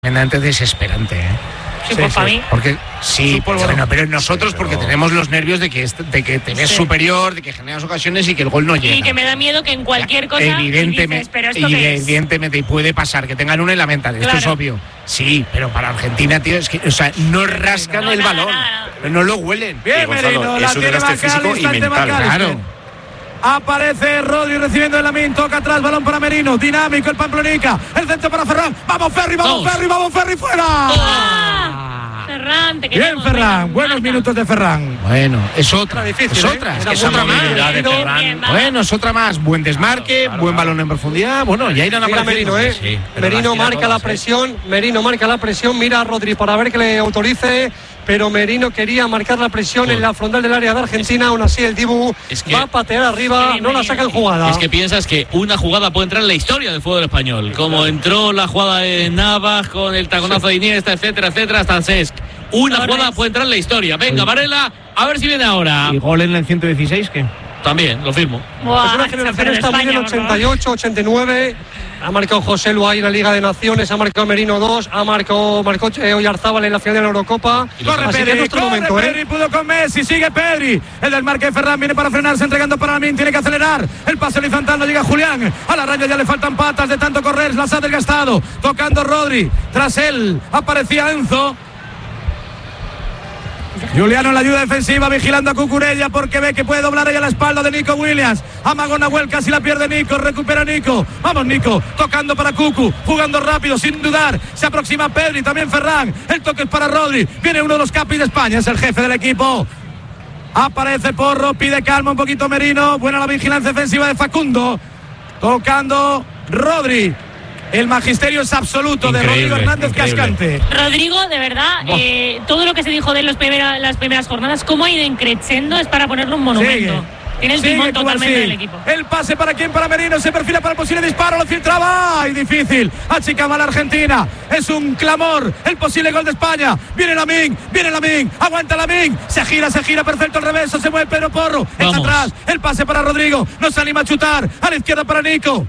tremendamente desesperante, ¿eh? Sí, pues para mí. Porque sí, bueno, pero nosotros porque tenemos los nervios de que te ves superior, de que generas ocasiones y que el gol no llega. Y que me da miedo que en cualquier cosa evidentemente puede pasar que tengan una en la mental, esto es obvio. Sí, pero para Argentina, tío, es que, o sea, no rascan el balón, no lo huelen. Bien, Merino, es un desgaste físico y mental. Claro. Aparece Rodri recibiendo el Lamine, toca atrás, balón para Merino, dinámico el Pamplonica, el centro para Ferran, vamos Ferri, fuera. Ferran, te bien Ferran, buenos minutos de Ferran. Bueno, es otra, difícil, es otra, es otra más. Bueno, es otra más, buen desmarque, buen balón en profundidad, bueno, ya irán a Merino, Merino marca la presión, mira a Rodri para ver que le autorice. Pero Merino quería marcar la presión en la frontal del área de Argentina. Aún así el Dibu va a patear arriba, no la saca en jugada. Es que piensas que una jugada puede entrar en la historia del fútbol español, como entró la jugada de Navas con el taconazo de Iniesta, etcétera, hasta Cesc. Una jugada puede entrar en la historia. Venga, Varela, a ver si viene ahora. ¿Y gol en el 116 qué? También, lo firmo. Es una generación está en el 88, 89. Ha marcado José Lu ahí en la Liga de Naciones, ha marcado Merino 2, marcó Oyarzábal en la final de la Eurocopa. Corre Pedri, Pedri pudo con Messi, sigue Pedri. El del marque de Ferran viene para frenarse, entregando para Lamine, tiene que acelerar. El pase horizontal, llega Julián. A la raya ya le faltan patas de tanto correr, las ha desgastado. Tocando Rodri, tras él aparecía Enzo. Juliano en la ayuda defensiva, vigilando a Cucurella porque ve que puede doblar ella la espalda de Nico Williams. Amago Nahuel, casi la pierde Nico, recupera Nico. Vamos Nico, tocando para Cucu, jugando rápido, sin dudar. Se aproxima Pedri, también Ferran. El toque es para Rodri. Viene uno de los capis de España, es el jefe del equipo. Aparece Porro, pide calma un poquito Merino. Buena la vigilancia defensiva de Facundo. Tocando Rodri. El magisterio es absoluto de Rodrigo Hernández Cascante. Rodrigo, de verdad, todo lo que se dijo de las primeras jornadas, cómo ha ido increciendo, es para ponerle un monumento. Tiene el timón totalmente del equipo. El pase para quién, para Merino, se perfila para el posible disparo, lo filtraba. ¡Ay, difícil! Achicaba la Argentina. Es un clamor el posible gol de España. Viene Lamine, aguanta Lamine. Se gira, perfecto el reverso, se mueve Pedro Porro. Está atrás, el pase para Rodrigo. No se anima a chutar. A la izquierda para Nico.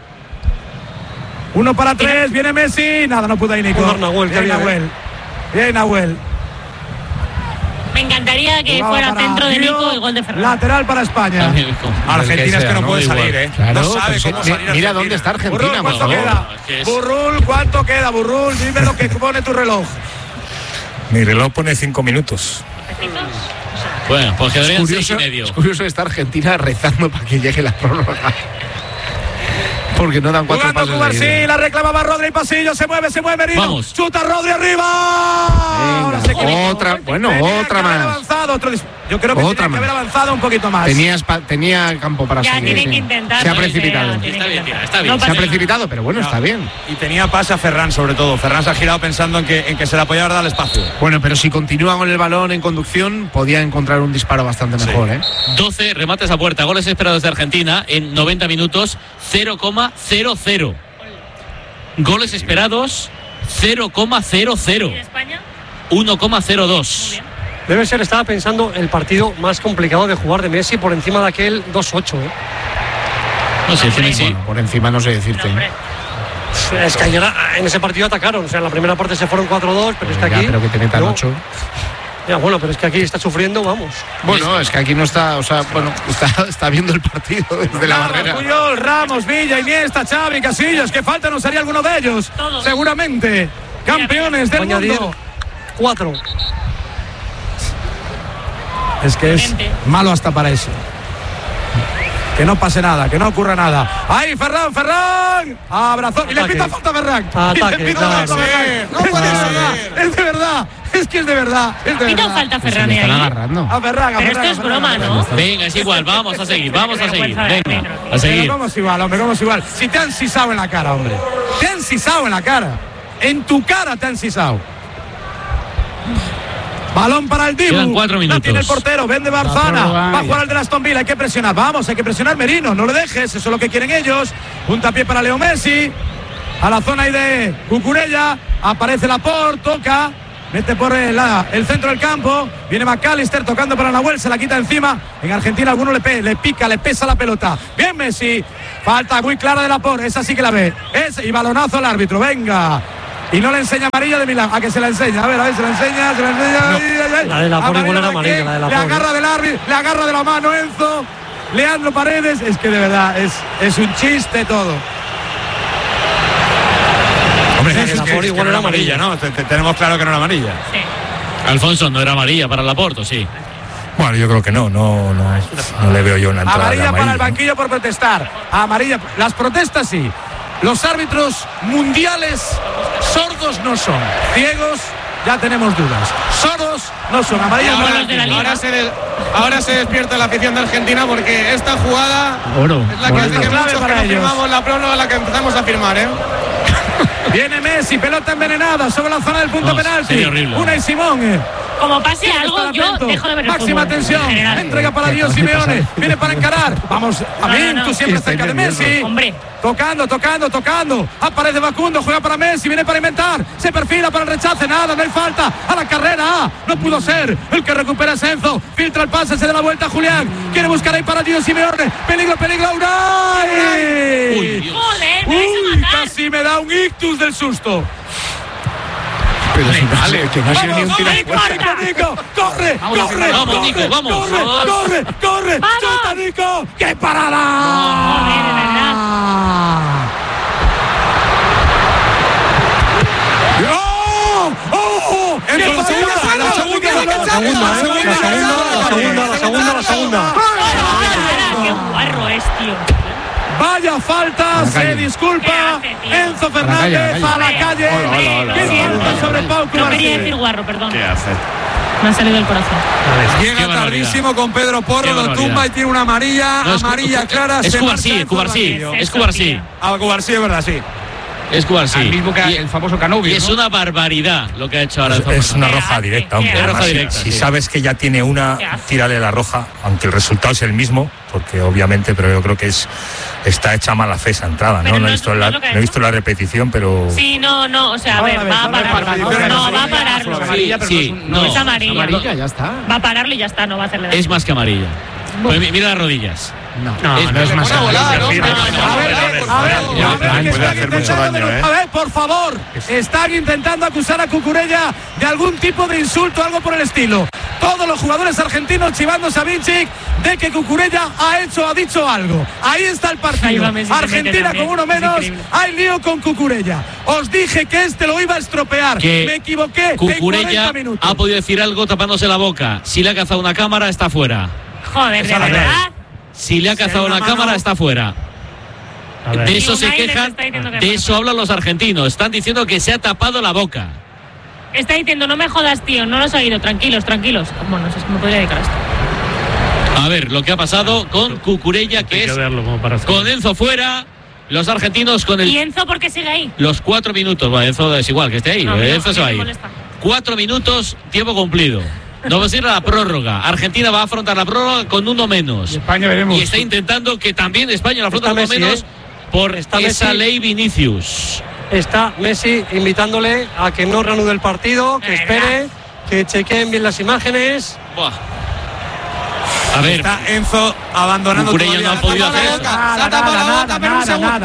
1 para 3, viene Messi. Nada, no pudo ahí Nico. Bien Nahuel. Me encantaría que fuera centro de Nico el gol de Ferran. Lateral para España. Argentina es que no puede salir, Claro, no sabe cómo salir. Mira dónde está Argentina. Burrul, ¿cuánto queda? Burrul, ¿cuánto queda? Burrul, dime lo que pone tu reloj. Mi reloj pone 5 minutos. Bueno, pues quedarían 6 y medio. Es curioso estar Argentina rezando para que llegue la prórroga. Porque no dan 4 pasos. Sí, la reclamaba Rodri, pasillo, se mueve Merino. Vamos. Chuta Rodri arriba. Venga, otra más. Avanzado, yo creo que tenía que haber avanzado un poquito más. Tenía campo para seguir. Tienen que intentar. Se ha precipitado. Está bien. Se ha precipitado, pero bueno, está bien. Y tenía pase a Ferran, sobre todo. Ferran se ha girado pensando en que se la podía dar el espacio. Bueno, pero si continúa con el balón en conducción, podía encontrar un disparo bastante mejor, 12 remates a puerta, goles esperados de Argentina en 90 minutos, 0,00. Goles esperados, 0,00. ¿Y de España? 1,02. Debe ser, estaba pensando, el partido más complicado de jugar de Messi por encima de aquel 2-8. No sé, Bueno, por encima no sé decirte. Es que ayer en ese partido atacaron, o sea, en la primera parte se fueron 4-2, pero es que aquí... Pero que te metan 8. Ya, bueno, pero es que aquí está sufriendo, vamos. Bueno, es que aquí no está, o sea, bueno, está viendo el partido desde la barrera. Puyol, Ramos, Villa, Iniesta, Xavi, Casillas, que falta nos haría alguno de ellos. Todos. Seguramente. Campeones del mundo. 4. Es que es malo hasta para eso. Que no pase nada, que no ocurra nada. ¡Ahí, Ferran! Abrazó. Y le pita falta a Ferran. Ataque, claro. No puede ser. Es de verdad. Es que es de verdad. ¿Pita falta Ferran ahí? Están agarrando. A Ferran. Pero esto es broma, ¿no? Venga, es igual, vamos a seguir. Venga, a seguir. Pero vamos igual, hombre, vamos igual. Si te han sisado en la cara, hombre. Te han sisado en la cara. En tu cara te han sisado. Balón para el Dibu. Quedan 4 minutos. La tiene el portero, vende Barzana. Va a jugar el de Aston Villa, hay que presionar. Vamos, hay que presionar Merino, no lo dejes, eso es lo que quieren ellos. Puntapié para Leo Messi. A la zona ahí de Cucurella. Aparece Laporte, toca. Mete por el centro del campo. Viene McAllister tocando para Nahuel, se la quita encima. En Argentina alguno le pica, le pesa la pelota. Bien Messi. Falta muy clara de Laporte, esa sí que la ve. Y balonazo al árbitro, venga. Y no le enseña amarilla de milagro. A que se la enseña. A ver, se la enseña. No. La de la Poli igual era amarilla, la de la Poli. Le agarra del árbitro, le agarra de la mano Enzo. Leandro Paredes. Es que de verdad es un chiste todo. Hombre, la Poli igual era amarilla, ¿no? Tenemos claro que no era amarilla. Sí. Alfonso, ¿no era amarilla para Laporte? Sí. Bueno, yo creo que no le veo yo una entrada amarilla de amarilla para el banquillo por protestar. Amarilla. Las protestas sí. Los árbitros mundiales sordos no son. Ciegos ya tenemos dudas. Sordos no son. Amarilla ahora se despierta la afición de Argentina porque esta jugada es la que hace que muchos que no firmamos la prórroga, la que empezamos a firmar, ¿eh? Viene Messi, pelota envenenada sobre la zona del punto penalti. Unai Simón. Como pase algo, yo dejo de ver el máxima fútbol. tensión. Entrega para Dios Simeone. Viene para encarar. Vamos, Amin, tú siempre cerca de Messi. Hombre. Tocando. Aparece Facundo, juega para Messi, viene para inventar. Se perfila para el rechace. Nada, no hay falta. A la carrera. No pudo ser. El que recupera es Enzo. Filtra el pase, se da la vuelta a Julián. Quiere buscar ahí para Dios Simeone. Peligro. Unai. Joder, me vais a matar. Casi me da un ictus del susto. Pero si vale, que no ha sido ni un tiro. Nico, corre. Chuta, Nico. ¡Qué parada! Joder, de verdad. La segunda. Qué guarro es, tío. Vaya falta, se disculpa Enzo Fernández a la calle. Sobre Pau No quería decir guarro, perdón. ¿Qué hace? Me ha salido del corazón. Llega tardísimo con Pedro Porro, lo tumba y tiene una amarilla clara. Es Cubarsí. Es Cubarsí, es verdad, sí. Es Cubarsí. El mismo que el famoso Canovio. Y es una barbaridad lo que ha hecho ahora. Es una roja directa, hombre. Es roja directa. Si sabes que ya tiene una, tírale la roja, aunque el resultado es el mismo, porque obviamente, pero yo creo que está hecha mala fe esa entrada, ¿no? No he visto la repetición, pero... Sí, no, o sea, a ver, va a pararlo. No, va a pararlo. No es amarilla. Ya está. Va a pararlo y ya está, no va a hacerle daño. Es más que amarilla. Pues mira las rodillas. No es más que amarilla. A ver, por favor, están intentando acusar a Cucurella de algún tipo de insulto, algo por el estilo. Todos los jugadores argentinos chivándose a Vinicius de que Cucurella ha dicho algo. Ahí está el partido. Argentina con uno menos. Hay lío con Cucurella. Os dije que lo iba a estropear. Me equivoqué. Cucurella ha podido decir algo tapándose la boca. Si le ha cazado una cámara, está fuera. Joder, de verdad. Si le ha cazado una cámara, está fuera. De eso se quejan, de eso hablan los argentinos. Están diciendo que se ha tapado la boca. Está diciendo, no me jodas, tío, no los he oído, tranquilos. Bueno, no sé si me podría dedicar a esto. A ver, lo que ha pasado con Cucurella, que es con Enzo fuera, los argentinos con el... ¿Y Enzo por qué sigue ahí? Los 4 minutos, bueno, Enzo es igual, que esté ahí, Enzo se va a ir. 4 minutos, tiempo cumplido. No va a ir a la prórroga. Argentina va a afrontar la prórroga con uno menos. España veremos. Y está intentando que también España la afronte con uno menos por esa ley Vinicius. Está Messi invitándole a que no reanude el partido, que espere, que chequeen bien las imágenes. Buah. A ver, está Enzo abandonando. Cucurella no ha podido hacer eso. Se ha tapado la boca, pero un segundo.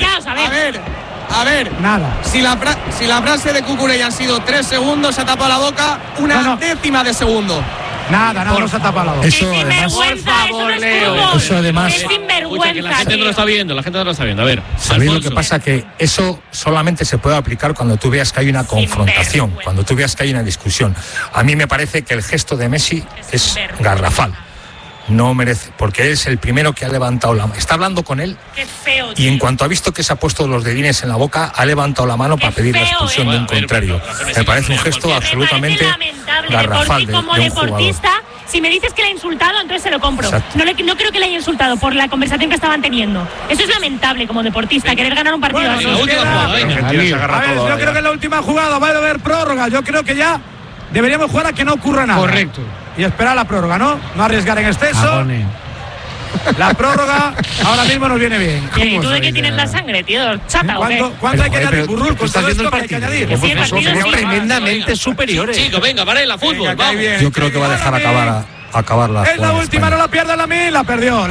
A ver, nada. Si la frase de Cucurella han sido 3 segundos, se ha tapado la boca una décima de segundo. Nada, no se ha tapado la boca. Eso además, por favor, Leo. Eso además. Es sinvergüenza. Que la gente no lo está viendo, A ver, ¿sabéis lo que pasa? Que eso solamente se puede aplicar cuando tú veas que hay una confrontación, cuando tú veas que hay una discusión. A mí me parece que el gesto de Messi es garrafal. No merece, porque es el primero que ha levantado la mano. Está hablando con él. Qué feo, y en cuanto ha visto que se ha puesto los dedines en la boca, ha levantado la mano para pedir la expulsión de un contrario. Me parece un gesto absolutamente garrafal de un deportista. Si me dices que le ha insultado, entonces se lo compro. No creo que le haya insultado por la conversación que estaban teniendo. Eso es lamentable como deportista, querer ganar un partido así. Yo creo que en la última jugada va a haber prórroga. Yo creo que ya deberíamos jugar a que no ocurra nada. Correcto. Y esperar la prórroga, ¿no? No arriesgar en exceso. La prórroga ahora mismo nos viene bien. ¿Y tú de qué tienes la sangre, tío? ¿Chata o qué? ¿Cuánto hay que añadir, Burrul? ¿Cuánto hay que añadir? Somos tremendamente superiores. Chico, venga, Varela, fútbol. Yo creo que va a dejar acabar acabar la Es la última, no la pierde Lamine, la perdió.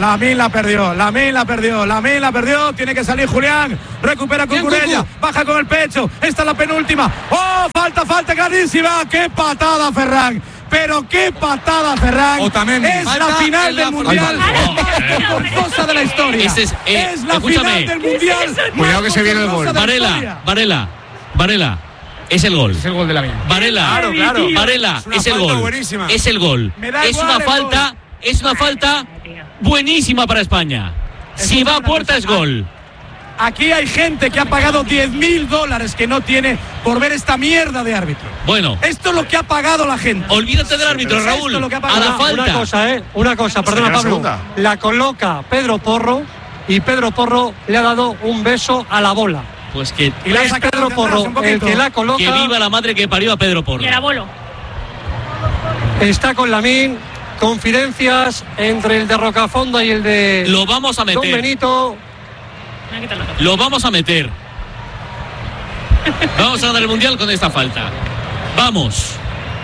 Tiene que salir Julián, recupera Cucurella, baja con el pecho. Esta es la penúltima. ¡Oh, falta clarísima! ¡Qué patada, Ferran! Pero qué patada, Ferran. Es la final del Mundial más forzosa de la historia. Es la final del Mundial. Cuidado que se viene el gol. Varela. Es el gol. Es el gol de Lamine. Varela. Varela. Es el gol. Es el gol. Es una falta buenísima para España. Si va a puerta es gol. Aquí hay gente que ha pagado $10.000 que no tiene por ver esta mierda de árbitro. Bueno. Esto es lo que ha pagado la gente. Olvídate del árbitro, Raúl. A la falta. Una cosa, perdona, Pablo. La coloca Pedro Porro y Pedro Porro le ha dado un beso a la bola. Pues que y es Pedro Porro el que la coloca. Que viva la madre que parió a Pedro Porro. Y el abuelo. Está con Lamine. Confidencias entre el de Rocafonda y el de Lo vamos a meter. Don Benito. Lo vamos a meter. Vamos a ganar el Mundial con esta falta. Vamos.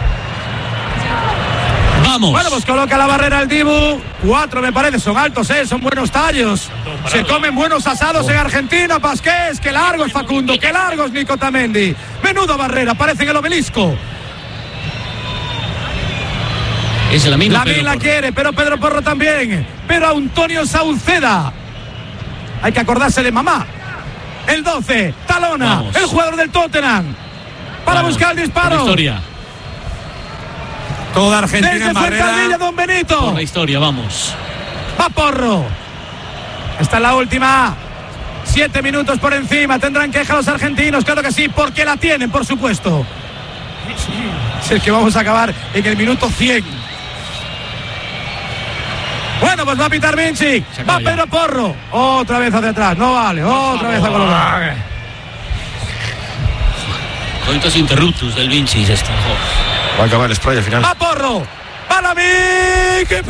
Bueno, pues coloca la barrera el Dibu. 4 me parece, son altos, son buenos tallos. Se comen buenos asados en Argentina. Vázquez, qué largo es Facundo, qué largo es Nico Tamendi. Menuda barrera, parece en el obelisco. Es la misma. Lamine la quiere, pero Pedro Porro también. Pero Antonio Sauceda. Hay que acordarse de mamá. El 12, Talona, vamos. El jugador del Tottenham. Para buscar el disparo. Historia. Toda Argentina desde en barrera. Fuencarrilla, Don Benito. Por la historia, vamos. Va Porro. Esta es la última. 7 minutos por encima. ¿Tendrán queja los argentinos? Claro que sí, porque la tienen, por supuesto. Si es que vamos a acabar en el minuto 100. Bueno, pues va a pitar Vinci. Va Pedro Porro. Otra vez hacia atrás. No vale. Otra vez a colocar. Coitos interruptus del Vinci. Esto. Va a acabar el spray al final. Va Porro. Va Lamine. ¡Qué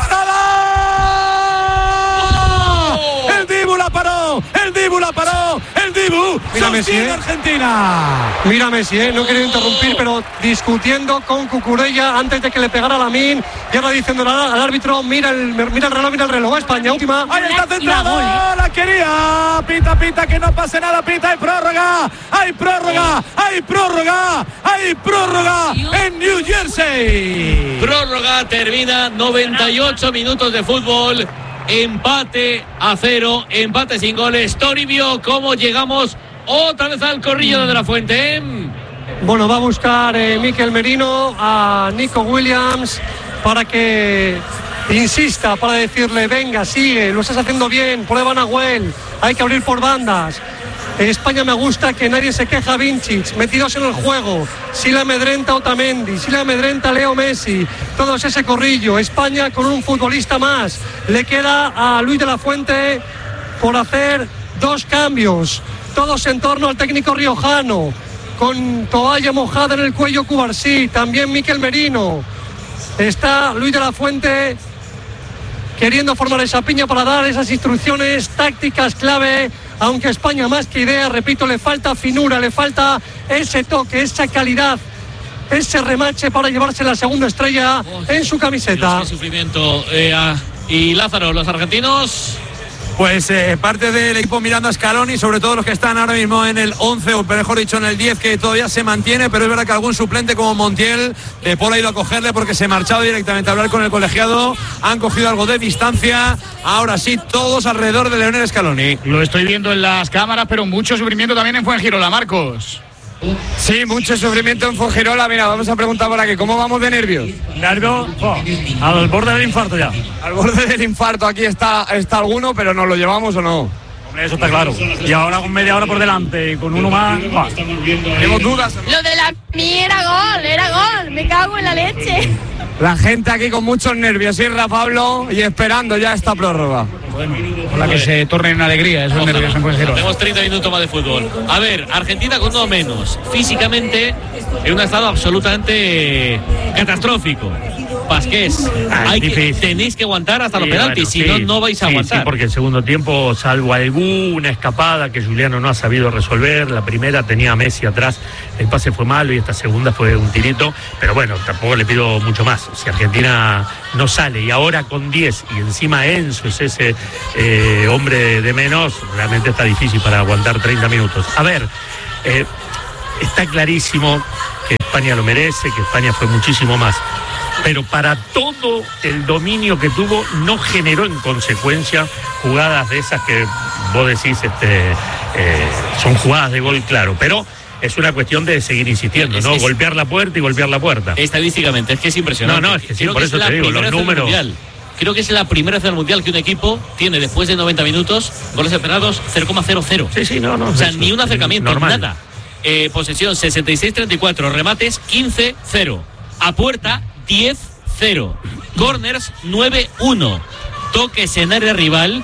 parada! ¡Oh! El Dibu la paró. El Dibu Mira Messi, Argentina. Mira Messi, no quería interrumpir, pero discutiendo con Cucurella antes de que le pegara a Lamine. Y ahora diciendo al árbitro, mira el reloj. Va España, última. Ahí está centrado. La quería. Pita, que no pase nada. Pita, hay prórroga en New Jersey. Prórroga, termina 98 minutos de fútbol. Empate a 0, empate sin goles. Toribio, ¿cómo llegamos otra vez al corrillo de la Fuente? Bueno, va a buscar Mikel Merino a Nico Williams para que insista, para decirle, venga, sigue, lo estás haciendo bien, prueba Nahuel, hay que abrir por bandas. España me gusta que nadie se queja. Vincic, metidos en el juego. Si le amedrenta Otamendi, si le amedrenta Leo Messi, todos ese corrillo. España con un futbolista más. Le queda a Luis de la Fuente por hacer 2 cambios, todos en torno al técnico riojano, con toalla mojada en el cuello Cubarsí, también Mikel Merino. Está Luis de la Fuente queriendo formar esa piña para dar esas instrucciones tácticas clave, aunque España más que idea, repito, le falta finura, le falta ese toque, esa calidad, ese remache para llevarse la segunda estrella en su camiseta. Dios, qué sufrimiento. Y Lázaro, los argentinos. Pues parte del equipo mirando a Scaloni, sobre todo los que están ahora mismo en el 11, o mejor dicho en el 10, que todavía se mantiene, pero es verdad que algún suplente como Montiel, Paul ha ido a cogerle porque se marchaba directamente a hablar con el colegiado, han cogido algo de distancia, ahora sí, todos alrededor de Lionel Scaloni. Lo estoy viendo en las cámaras, pero mucho sufrimiento también en Fuengirola, Marcos. Sí, mucho sufrimiento en Fuengirola. Mira, vamos a preguntar por aquí, ¿cómo vamos de nervios? Nervios, al borde del infarto ya. Al borde del infarto, aquí está alguno, pero ¿nos lo llevamos o no? Hombre, eso está claro. Y ahora con media hora por delante y con uno más, tenemos dudas. Lo de la mía era gol, me cago en la leche. La gente aquí con muchos nervios, ¿sí, Pablo? Y esperando ya esta prórroga. Bueno, con la que se torne en alegría, esos nervios en Fuengirola. Tenemos 30 minutos más de fútbol. A ver, Argentina con uno menos. Físicamente, en un estado absolutamente catastrófico. Pasqués, tenéis que aguantar hasta los penaltis, si no vais a aguantar. Sí, porque el segundo tiempo, salvo alguna escapada que Juliano no ha sabido resolver, la primera tenía a Messi atrás, el pase fue malo y esta segunda fue un tirito, pero bueno, tampoco le pido mucho más. Si Argentina no sale y ahora con 10 y encima Enzo es ese hombre de menos, realmente está difícil para aguantar 30 minutos. A ver, está clarísimo que España lo merece, que España fue muchísimo más, pero para todo el dominio que tuvo no generó en consecuencia jugadas de esas que vos decís son jugadas de gol claro, pero es una cuestión de seguir insistiendo, ¿no? Golpear la puerta y golpear la puerta. Estadísticamente, es que es impresionante. No, es que sí, por eso te digo, los números. Creo que es la primera vez en el Mundial que un equipo tiene, después de 90 minutos, goles esperados 0,00. Sí, no. O sea, ni un acercamiento, normal. nada. Posesión 66-34, remates 15-0. A puerta 10-0. Corners 9-1. Toques en área rival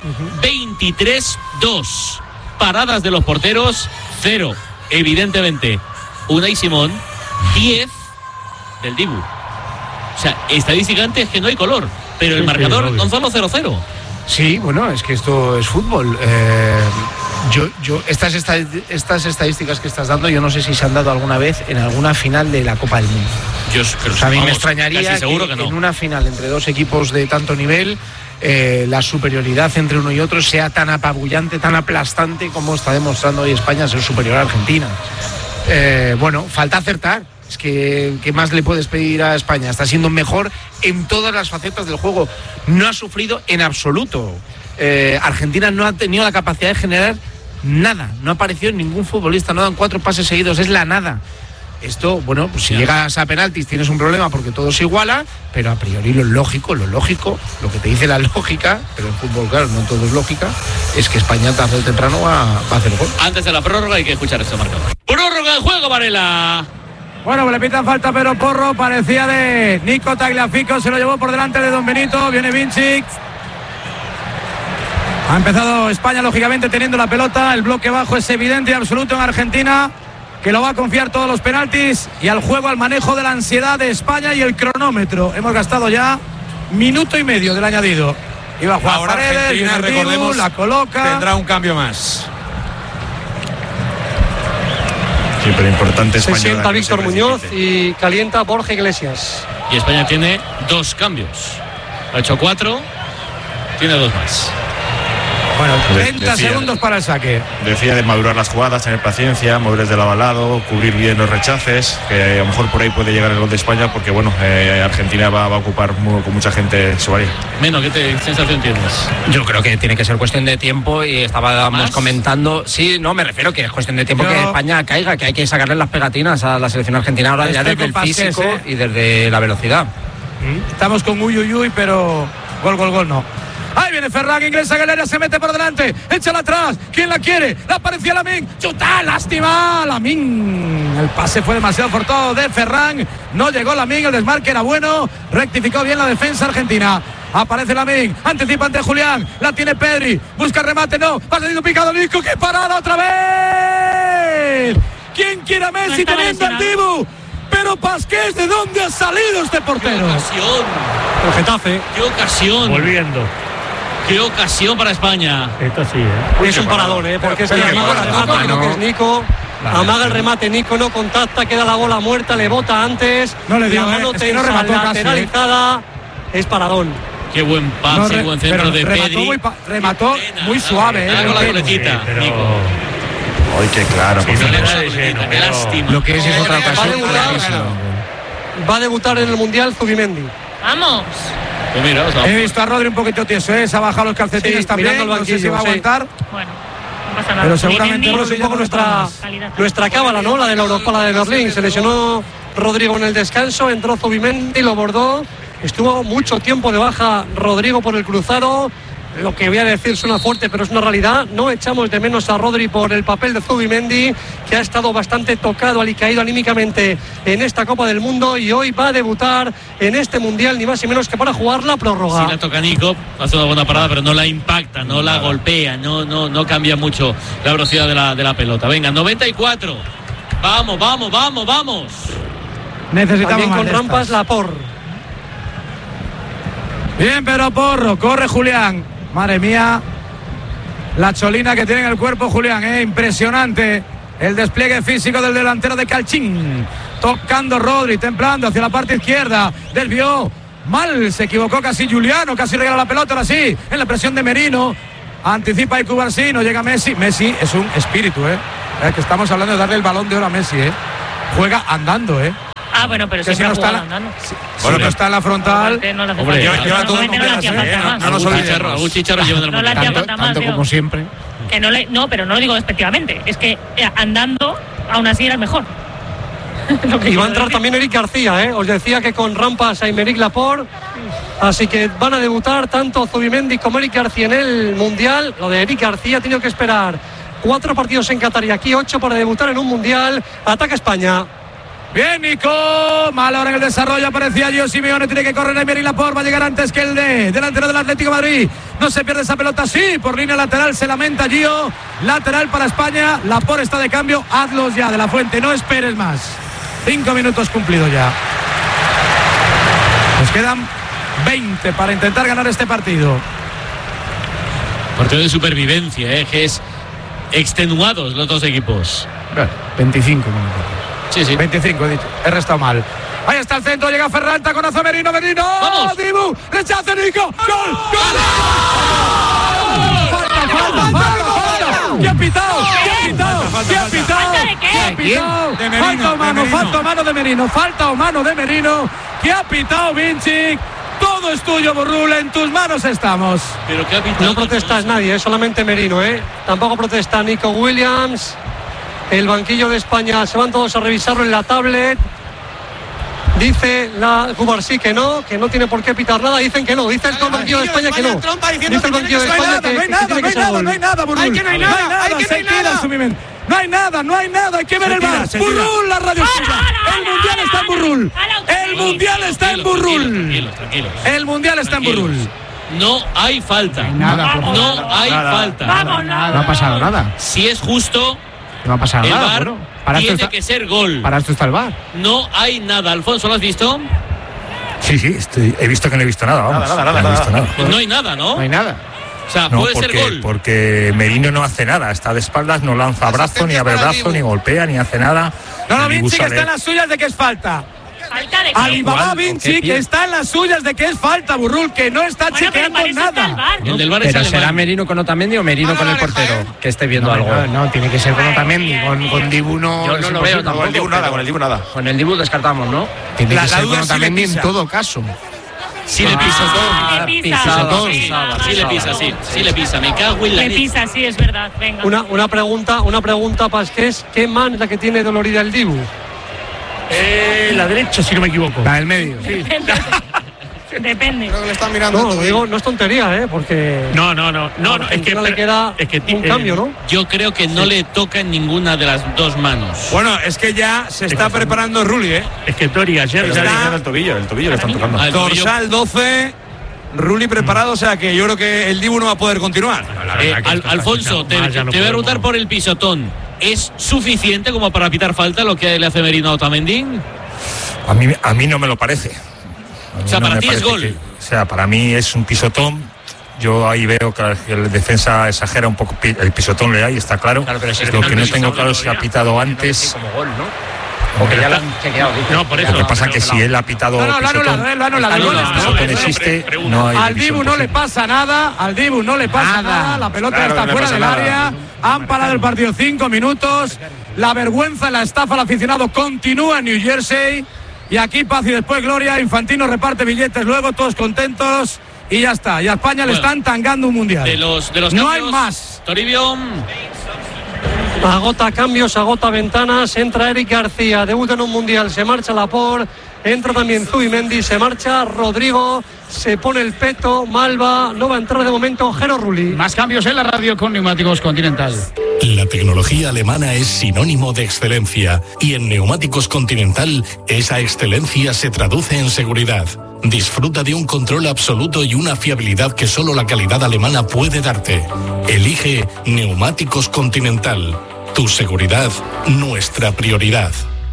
23-2. Paradas de los porteros 0. Evidentemente, Unai Simón 10 del Dibu. O sea, estadísticamente es que no hay color, pero el marcador, Gonzalo, 0-0. Sí, bueno, es que esto es fútbol. Estas estadísticas que estás dando, yo no sé si se han dado alguna vez en alguna final de la Copa del Mundo. Yo creo a mí me extrañaría que no. En una final entre dos equipos de tanto nivel la superioridad entre uno y otro sea tan apabullante, tan aplastante como está demostrando hoy España ser superior a Argentina. Bueno, falta acertar. Es que, ¿qué más le puedes pedir a España? Está siendo mejor en todas las facetas del juego. No ha sufrido en absoluto. Argentina no ha tenido la capacidad de generar nada. No ha aparecido ningún futbolista. No dan 4 pases seguidos. Es la nada. Esto, bueno, pues si llegas a penaltis tienes un problema porque todo se iguala, pero a priori lo lógico, lo que te dice la lógica, pero en fútbol, claro, no todo es lógica, es que España tarde o temprano va a hacer gol. Antes de la prórroga hay que escuchar este marcador. ¡Prórroga de juego, Varela! Bueno, le pitan falta, pero Porro parecía de Nico Tagliafico, se lo llevó por delante de Don Benito, viene Vincic. Ha empezado España, lógicamente, teniendo la pelota, el bloque bajo es evidente y absoluto en Argentina, que lo va a confiar todos los penaltis y al juego, al manejo de la ansiedad de España y el cronómetro. Hemos gastado ya 1,5 minutos del añadido. Iba a jugar ahora Paredes, Argentina, recordemos, la coloca. Tendrá un cambio más. Sí, pero importante Se España. sienta Víctor Muñoz y calienta Borja Iglesias. Y España tiene 2 cambios. Ha hecho 4, tiene 2 más. Bueno, 30 segundos para el saque. Decía de madurar las jugadas, tener paciencia, mover desde el avalado, cubrir bien los rechaces, que a lo mejor por ahí puede llegar el gol de España, porque bueno, Argentina va a ocupar con mucha gente su área. Menos, ¿qué sensación tienes? Yo creo que tiene que ser cuestión de tiempo y estábamos comentando, sí, no, me refiero que es cuestión de tiempo que España caiga, que hay que sacarle las pegatinas a la selección argentina ahora ya desde el físico y desde la velocidad. Estamos con uy, pero gol no. Ahí viene Ferran, ingresa Galera, se mete por delante, échala atrás, ¿quién la quiere? La aparecía Lamine, chuta, lástima, Lamine. El pase fue demasiado forzado de Ferran, no llegó Lamine, el desmarque era bueno, rectificó bien la defensa argentina. Aparece Lamine, anticipa ante Julián, la tiene Pedri, busca remate, no, ha salido picado Nico, ¡qué parada otra vez! ¿Quién quiere a Messi teniendo al Dibu? Pero Pasqués, ¿de dónde ha salido este portero? ¡Qué ocasión! El Getafe. ¡Qué ocasión! Volviendo. ¡Qué ocasión para España! Esto sí, Es un paradón, porque es que amaga el remate, creo que es Nico. Amaga el remate, Nico no contacta, queda la bola muerta, le bota antes. No le dio, la mano es que no tensa, remató casi, lateralizada. Es paradón. Qué buen pase, buen centro de Pedri. Remató muy suave, con la coletita, Nico. Ay, qué claro. Sí, no le da de lleno, qué lástima. Lo que es otra ocasión. Va a debutar en el Mundial Zubimendi. ¡Vamos! Pues mira, he visto a Rodri un poquito tieso, se ha bajado los calcetines también, no sé si va a aguantar. Bueno, no pasa nada. Pero seguramente es un poco nuestra cábala, ¿no? La de la Eurocopa de Berlín. Se lesionó Rodrigo en el descanso, entró Zubimendi, lo bordó. Estuvo mucho tiempo de baja Rodrigo por el cruzado. Lo que voy a decir suena fuerte, pero es una realidad. No echamos de menos a Rodri por el papel de Zubimendi, que ha estado bastante tocado y caído anímicamente en esta Copa del Mundo y hoy va a debutar en este Mundial, ni más ni menos que para jugar la prórroga. Sí, la toca Nico, hace una buena parada, pero no la impacta, no la golpea, no cambia mucho la velocidad de la pelota. Venga, 94. Vamos. Necesitamos también con rampas Laporte. Bien, Pedro Porro, corre Julián. Madre mía, la cholina que tiene en el cuerpo Julián, impresionante el despliegue físico del delantero de Calchín. Tocando Rodri, templando hacia la parte izquierda, desvió mal, se equivocó casi Juliano, casi regala la pelota, ahora sí, en la presión de Merino, anticipa y Cubarsí, no llega Messi. Messi es un espíritu, que estamos hablando de darle el balón de oro a Messi, juega andando, bueno, pero que si no está andando. Bueno, no está en la frontal. Hombre, lleva todo no nos olvidemos. Algún chicharro lleva del momento. Tanto como siempre. Que no, pero no lo digo despectivamente. Es que andando, aún así era el mejor. Y va a entrar también Eric García, Os decía que con rampas a Aymeric Laporte. Así que van a debutar tanto Zubimendi como Eric García en el Mundial. Lo de Eric García ha tenido que esperar 4 partidos en Qatar y aquí 8 para debutar en un Mundial. Ataca España. Bien, Nico. Mal ahora en el desarrollo. Aparecía Gio Simeone. Tiene que correr Aymeric Laporte. Va a llegar antes que el delantero del Atlético de Madrid. No se pierde esa pelota. Sí, por línea lateral. Se lamenta Gio. Lateral para España. Laporte está de cambio. Hazlos ya, De la Fuente. No esperes más. 5 minutos cumplidos ya. Nos quedan 20 para intentar ganar este partido. Partido de supervivencia, que es extenuados los dos equipos. 25 minutos. Sí. 25, he dicho. He restado mal. Ahí está el centro, llega Ferran, taconazo Merino. ¡Vamos! Dibu, rechaza Nico. ¡Gol! ¡Falta! ¿Qué ha pitado? Falta mano de Merino. ¿Qué ha pitado Vinci? Todo es tuyo, Burrul, en tus manos estamos. Pero ¿qué ha pitado? No protesta nadie, solamente Merino, Tampoco protesta Nico Williams. El banquillo de España, se van todos a revisarlo en la tablet. Dice la Cubarsí que no tiene por qué pitar nada. Dicen que no, dice el banquillo de España que no. Dice el banquillo de España que no hay nada, Burrul. No hay nada, hay que ver el VAR. Burrul, la radio suya. El Mundial está en Burrul. Tranquilos. El Mundial está en Burrul. No hay falta. No hay falta. No ha pasado nada. Si es justo, no ha pasado nada. El VAR tiene que ser gol. Para esto está el VAR. No hay nada. Alfonso, ¿lo has visto? Sí, he visto que no he visto nada. Nada. No hay nada, ¿no? No hay nada. O sea, puede ser gol. Porque Merino no hace nada, está de espaldas, no lanza brazo, ni abre brazo, ni golpea, ni hace nada. No, Vinci, que está en las suyas de que es falta. ¿Falta de qué? Alibaba Vinci, que está en las suyas de que es falta, Burrul, que no está chequeando nada. El del VAR pero es será Merino con Otamendi o Merino con el portero, que esté viendo algo. No, tiene que ser con Otamendi. Con Dibu no. Yo no lo veo tampoco. Con el Dibu nada. Con el Dibu descartamos, ¿no? Tiene que ser con Otamendi en todo caso. Sí le pisa, me cago en la leche. Le pisa, sí, es verdad, venga. Una pregunta, Pasqués, ¿qué mano es la que tiene dolorida el Dibu? La derecha, si no me equivoco. La del medio. Sí. Depende. Creo que le están mirando. No es tontería, porque no, es que no le queda un cambio, ¿no? Yo creo que no le toca en ninguna de las dos manos. Bueno, es que ya se está preparando Rulli, Es que Tori ayer el tobillo le están tocando. Dorsal 12, Rulli preparado, o sea que yo creo que el Dibu no va a poder continuar. Alfonso, te voy a preguntar por el pisotón. ¿Es suficiente como para pitar falta lo que le hace Merino a Otamendi? A mí no me lo parece. O sea, para ti es gol. Para mí es un pisotón. Yo ahí veo que el defensa exagera un poco el pisotón, le hay, está claro. Pero lo que no tengo claro es si ha pitado antes. Como gol, ¿no? Porque ya lo han chequeado. No, por eso. Lo que pasa es que si él ha pitado. No, lo ha anulado. El pisotón existe, no hay. Al Dibu no le pasa nada. La pelota está fuera del área. Han parado el partido 5 minutos. La vergüenza, la estafa al aficionado continúa en New Jersey. Y aquí paz y después gloria. Infantino reparte billetes luego, todos contentos. Y ya está. Y a España le están tangando un mundial. De los no cambios, hay más. Toribio. Agota cambios, agota ventanas. Entra Eric García, debuta en un mundial. Se marcha Laporte. Entra también Zubimendi. Se marcha Rodrigo. Se pone el peto. Malva. No va a entrar de momento Jero Rulli. Más cambios en la radio con Neumáticos Continental. La tecnología alemana es sinónimo de excelencia y en Neumáticos Continental esa excelencia se traduce en seguridad. Disfruta de un control absoluto y una fiabilidad que solo la calidad alemana puede darte. Elige Neumáticos Continental. Tu seguridad, nuestra prioridad.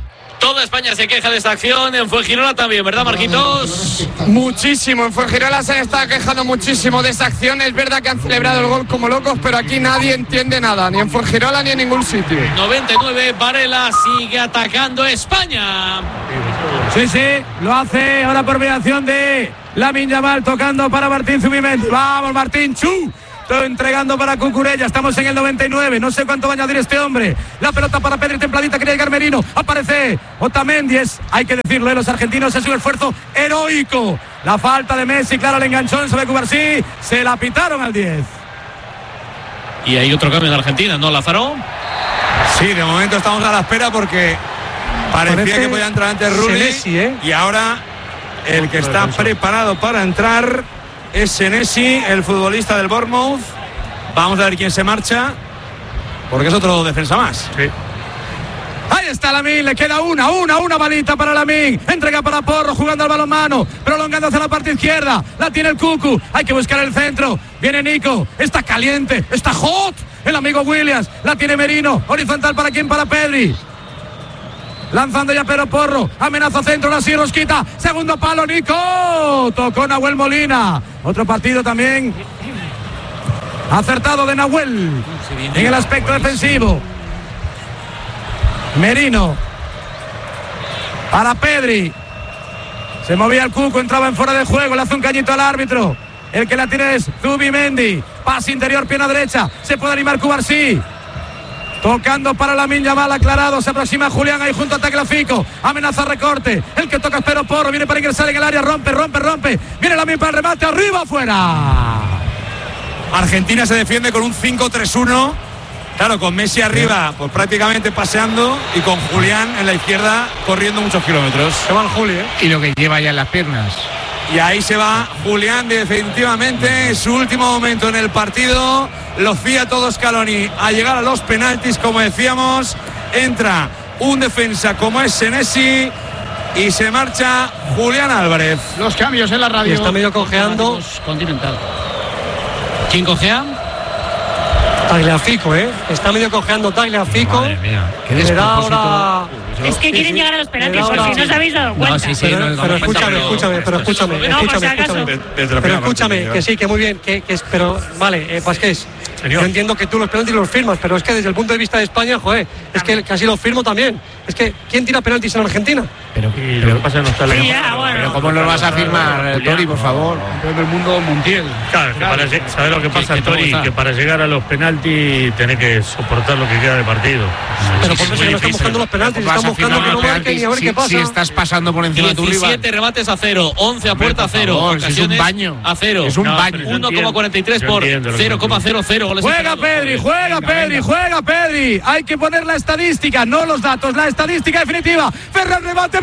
Toda España se queja de esta acción, en Fuengirola también, ¿verdad, Marquitos? Muchísimo, en Fuengirola se está quejando muchísimo de esa acción. Es verdad que han celebrado el gol como locos, pero aquí nadie entiende nada, ni en Fuengirola ni en ningún sitio. 99, Varela sigue atacando España. Sí, lo hace ahora por mediación de Lamine Yamal, tocando para Martín Zubimendi. Vamos, Martín, entregando para Cucurella. Estamos en el 99. No sé cuánto va a añadir este hombre. La pelota para Pedri, templadita, quería llegar Merino. Aparece Otamendi. Hay que decirlo, los argentinos, es un esfuerzo heroico. La falta de Messi, claro, el enganchón sobre Cubarsí. Se la pitaron al 10. Y hay otro cambio en Argentina, ¿no, Lázaro? Sí, de momento estamos a la espera porque parecía que podía entrar antes Rulli. Y ahora el que está preparado para entrar es Senesi, el futbolista del Bournemouth. Vamos a ver quién se marcha, porque es otro defensa más. Sí. Ahí está Lamine, le queda una balita para Lamine. Entrega para Porro, jugando al balonmano, prolongando hacia la parte izquierda. La tiene el Cucu, hay que buscar el centro. Viene Nico, está caliente, está hot el amigo Williams. La tiene Merino, horizontal para quién, para Pedri. Lanzando ya Pedro Porro, amenaza centro, la sigue Rosquita, segundo palo, Nico, tocó Nahuel Molina. Otro partido también acertado de Nahuel en el aspecto defensivo. Merino para Pedri, se movía el Cuco, entraba en fuera de juego, le hace un cañito al árbitro. El que la tiene es Zubimendi, pase interior, pierna derecha, se puede animar Cubarsí. Tocando para Lamine Yamal, aclarado, se aproxima Julián ahí junto a Tagliafico, amenaza recorte, el que toca es Pedro Porro, viene para ingresar en el área, rompe, viene Lamine para el remate, arriba, afuera. Argentina se defiende con un 5-3-1, claro, con Messi arriba, pues prácticamente paseando, y con Julián en la izquierda corriendo muchos kilómetros. Se va el Juli, y lo que lleva ya en las piernas. Y ahí se va Julián, definitivamente su último momento en el partido. Lo fía todo Scaloni a llegar a los penaltis, como decíamos. Entra un defensa como es Senesi y se marcha Julián Álvarez. Los cambios en la radio. Y está medio cojeando. Continental. ¿Quién cojea? Tagliafico, Está medio cojeando Tagliafico. Madre mía, qué le da ahora... Es que quieren llegar a los penaltis, por si no os habéis dado cuenta. Pero escúchame. Pero escúchame, que sí, que muy bien, pero vale, Pasqués. Yo entiendo que tú los penaltis los firmas, pero es que desde el punto de vista de España, joder, es que casi los firmo también. Es que, ¿quién tira penaltis en Argentina? Pero lo que pasa es que no está Pero ¿cómo lo vas a firmar, Tori, por favor? Campeón del mundo, Montiel. Claro, ¿sabes lo que pasa, Tori? Que para llegar a los penaltis tenés que soportar lo que queda de partido. Pero por eso no están buscando los penaltis, están buscando que no marquen y a ver qué pasa. Si estás pasando por encima de tu rival. 17 remates a 0, 11 a puerta a 0. Es un baño. A 0. Es un baño. 1,43 por 0,00 goles. Juega Pedri. Hay que poner la estadística, no los datos, la estadística definitiva. Ferran, remate,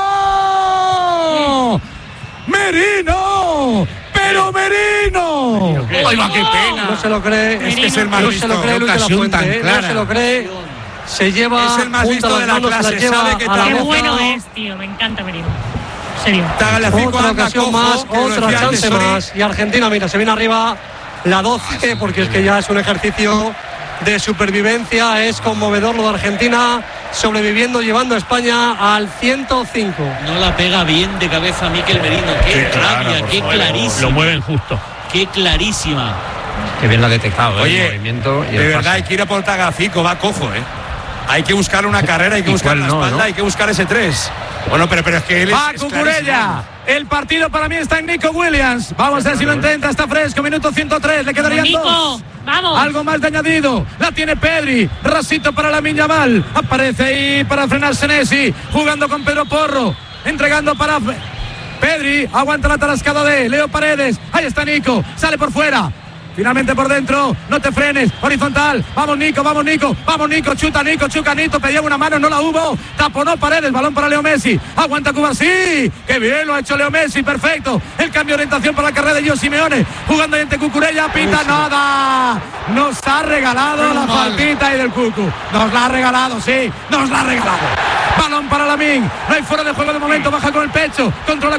Merino. Pero Merino. ¡Ay, va, qué pena! No se lo cree. Es que es el más listo. No se lo cree Luis de la Fuente, no se lo cree. Se lleva. Es el más listo de la clase. Sabe que qué bueno es, tío. Me encanta Merino. Serio. Otra ocasión más, otra chance más. Y Argentina, mira, se viene arriba la 12, porque es que ya es un ejercicio de supervivencia. Es conmovedor lo de Argentina, sobreviviendo, llevando a España al 105. No la pega bien de cabeza Mikel Merino. Qué rabia, qué clarísima. Lo mueven justo. Qué clarísima. Qué bien lo ha detectado. Oye, el movimiento y de el verdad pase. hay que ir a por Tagliafico, va cojo, Hay que buscar una carrera, hay que buscar la espalda, hay que buscar ese 3. Bueno, pero es que él va Cucurella. El partido para mí está en Nico Williams. Vamos a ver si lo intenta, está fresco, minuto 103, le quedarían Nico, 2. Vamos. Algo más de añadido. La tiene Pedri, rasito para Lamine Yamal. Aparece ahí para frenar Senesi, jugando con Pedro Porro, entregando para Pedri, aguanta la tarascada de Leo Paredes. Ahí está Nico, sale por fuera. Finalmente por dentro, no te frenes, horizontal, vamos Nico, chuta Nico, pedía una mano, no la hubo, taponó Paredes, balón para Leo Messi, aguanta Cubarsí, qué bien lo ha hecho Leo Messi, perfecto, el cambio de orientación para la carrera de Gio Simeone, jugando ahí ante Cucurella, pita nada, nos ha regalado la faltita ahí del Cucu, nos la ha regalado, balón para Lamine, no hay fuera de juego de momento, baja con el pecho, controla con la cadera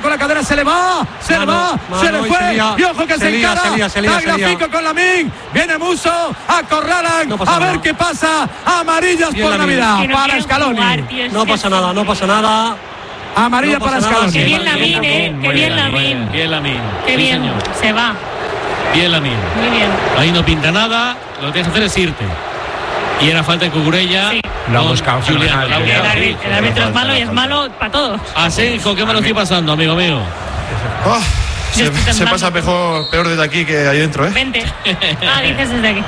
se le va, se le fue. Y ojo que se encara. Tagliafico con Lamine. Viene Musso, acorralan. A ver qué pasa. Amarillas por Navidad para Scaloni. No pasa nada. Amarilla para Scaloni. Qué bien Lamine, qué bien Lamine. Bien Lamine. Qué bien, se va. Bien Lamine. Muy bien. Ahí no pinta nada, lo que tienes que hacer es irte. Y era falta de Cucurella. Sí. Lo ha buscado Julián. El árbitro es malo y es malo para todos. Asenjo, ¿qué me lo estoy pasando, amigo mío? Se pasa peor desde aquí que ahí dentro, ¿eh? Vente. Dices desde aquí.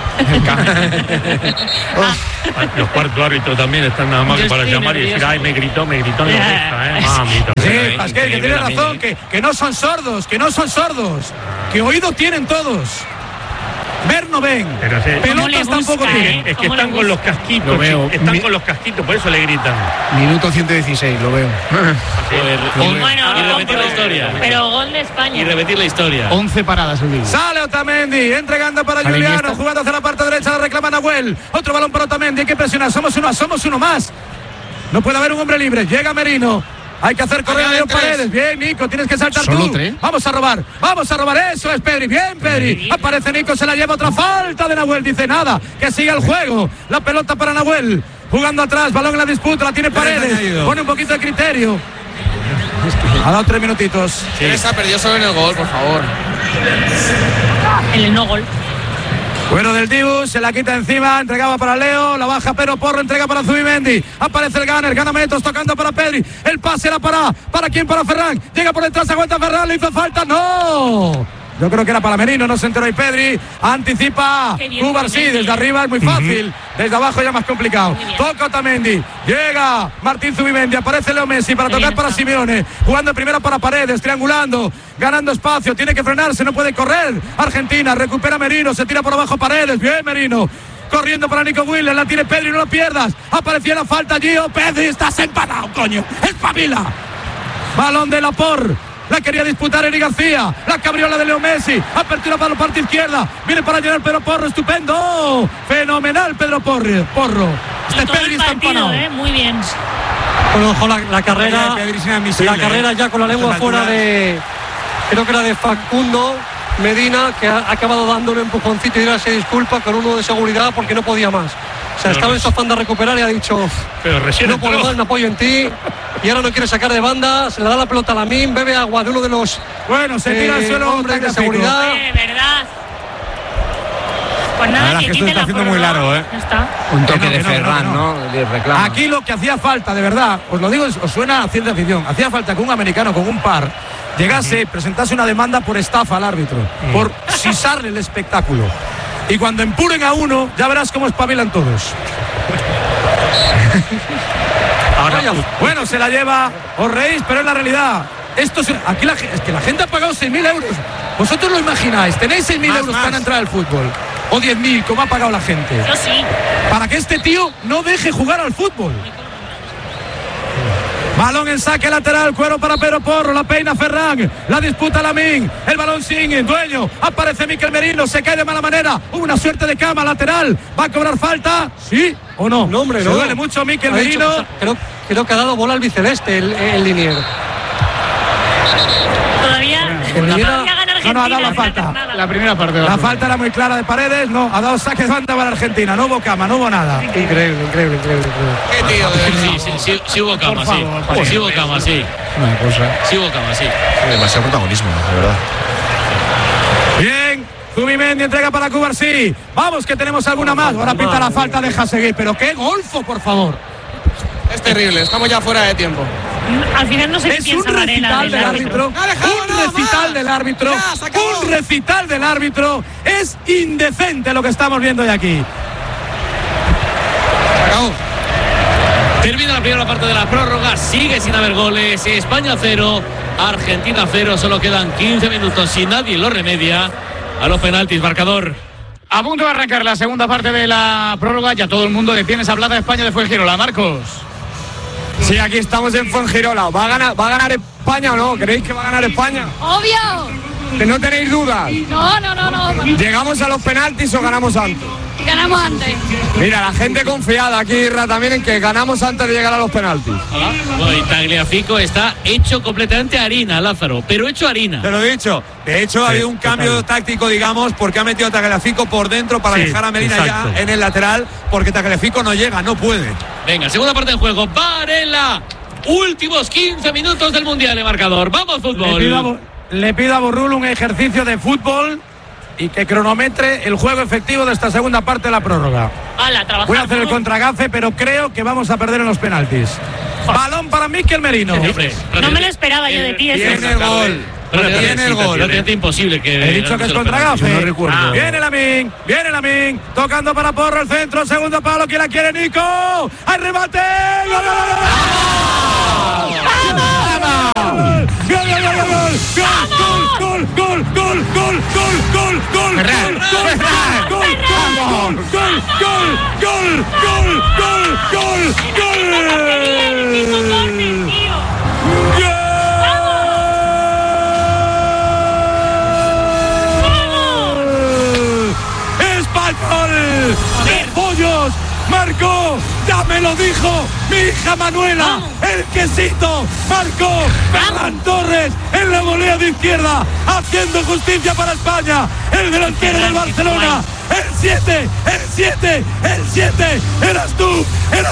Los cuartos árbitros también están nada más que para llamar y decir, ay, me gritó en la oreja, mamita. Sí, Pasquel, que tiene razón, que no son sordos, que oído tienen todos. Ver no ven, pelotas tampoco tienen. Es que están con los casquitos, lo veo. Están con los casquitos, por eso le gritan. Minuto 116, lo veo. Y repetir la historia. Pero gol de España. Y repetir la historia. 11 paradas el vídeo. Sale Otamendi, entregando para Juliano, jugando hacia la parte derecha, la reclama Nahuel. Otro balón para Otamendi, hay que presionar, somos uno más. No puede haber un hombre libre, llega Merino. Hay que hacer correr a Leo Paredes. Bien, Nico, tienes que saltar tú. Vamos a robar. Eso es Pedri. Bien, Pedri. Aparece Nico, se la lleva otra falta de Nahuel. Dice nada, que siga el juego. La pelota para Nahuel. Jugando atrás, balón en la disputa, la tiene Paredes. Pone un poquito de criterio. Ha dado 3 minutitos. Teresa perdió solo en el gol, por favor. El no gol. Bueno del Dibu, se la quita encima, entregaba para Leo, la baja Pedro Porro, entrega para Zubimendi, aparece el Gunner, gana metros, tocando para Pedri, el pase era para quién, para Ferran, llega por detrás, aguanta Ferran, le hizo falta, ¡no! Yo creo que era para Merino, no se enteró y Pedri anticipa Cubarsí, desde arriba es muy fácil, desde abajo ya más complicado. Toca Otamendi, llega Martín Zubimendi, aparece Leo Messi para tocar para Simeone, jugando primero para Paredes, triangulando, ganando espacio, tiene que frenarse, no puede correr. Argentina, recupera Merino, se tira por abajo Paredes, bien Merino. Corriendo para Nico Williams, la tiene Pedri, no lo pierdas. Aparecía la falta, Gio, Pedri, estás empanado, coño, espabila. Balón de Laporte. La quería disputar Eric García, la cabriola de Leo Messi, apertura para la parte izquierda, viene para llegar Pedro Porro, estupendo, fenomenal Pedro Porro. Pedri está empanado. Muy bien. Bueno, ojo la carrera ya con la lengua fuera de, creo que era de Facundo Medina, que ha acabado dando un empujoncito y ahora se disculpa con uno de seguridad porque no podía más. O sea, estaba en su afán de recuperar y ha dicho, no puedo más, me apoyo en ti. Y ahora no quiere sacar de banda, se le da la pelota a Lamine, bebe agua de uno de los se tira al suelo, hombres de seguridad. ¿Verdad? Pues nada, la verdad es que esto está haciendo muy largo, Está. Un toque de Ferran, ¿no? De reclamo. Aquí lo que hacía falta, de verdad, os lo digo, os suena a cierta afición, hacía falta que un americano con un par llegase y presentase una demanda por estafa al árbitro, por sisarle el espectáculo. Y cuando empuren a uno, ya verás cómo espabilan todos. Ahora, bueno, se la lleva, os reís, pero es la realidad. Esto es, aquí es que la gente ha pagado 6.000 euros. Vosotros lo imagináis, tenéis 6.000 euros para entrar al fútbol. O 10.000, como ha pagado la gente. Yo sí. Para que este tío no deje jugar al fútbol. Balón en saque lateral, cuero para Pedro Porro, la peina Ferran, la disputa Lamine, el balón sigue, dueño, aparece Mikel Merino, se cae de mala manera, hubo una suerte de cama lateral, va a cobrar falta, ¿sí o no? No, hombre, se duele mucho Mikel Merino. Creo que ha dado bola al biceleste el linier. Todavía gana Argentina. No ha dado la falta. La primera parte. La falta era muy clara de Paredes, no, ha dado saque de banda para Argentina, no hubo cama, no hubo nada. Increíble. Qué tío, Sí hubo cama, sí. Sí hubo cama, sí. Una cosa. Sí hubo cama, sí. Demasiado protagonismo, de verdad. Bien, Zubimendi entrega para Cubarsí. Vamos que tenemos alguna más. Ahora pita la falta, deja seguir, pero qué golfo, por favor. Es terrible, estamos ya fuera de tiempo. Al final no sé qué piensa Varela del árbitro. Un recital del árbitro. Es indecente lo que estamos viendo de aquí. Termina la primera parte de la prórroga, sigue sin haber goles. España 0, Argentina 0. Solo quedan 15 minutos si nadie lo remedia. A los penaltis, marcador. A punto de arrancar la segunda parte de la prórroga. Ya todo el mundo de pie en esa plaza de España de Fuengirola. Marcos. Sí, aquí estamos en Fuengirola. ¿Va a ganar España o no? ¿Creéis que va a ganar España? Obvio. ¿Que no tenéis dudas? No. ¿Llegamos a los penaltis o ganamos antes? Ganamos antes. Mira, la gente confiada aquí, Irra, también en que ganamos antes de llegar a los penaltis. Bueno, y Tagliafico está hecho completamente harina, Lázaro, pero hecho harina. Te lo he dicho. De hecho, ha habido un cambio táctico, digamos, porque ha metido a Tagliafico por dentro para dejar a Medina ya en el lateral, porque Tagliafico no llega, no puede. Venga, segunda parte del juego. Varela. Últimos 15 minutos del Mundial de marcador. Vamos, fútbol. Le pido a Burrul un ejercicio de fútbol y que cronometre el juego efectivo de esta segunda parte de la prórroga. Voy a hacer el contragafe, pero creo que vamos a perder en los penaltis. Balón para Mikel Merino. No me lo esperaba yo de ti. Tiene el gol. Tiene el gol. Es imposible que. He dicho que es contragafe. No recuerdo. Viene Lamin. Tocando para Porro el centro. Segundo palo. ¿Quién la quiere, Nico? ¡Hay remate! ¡Gol! ¡Español! ¡De pollos! Marcó, ya me lo dijo mi hija Manuela, el quesito, marcó Ferran Torres en la volea de izquierda, haciendo justicia para España, el delantero del Barcelona, el 7, eras tú,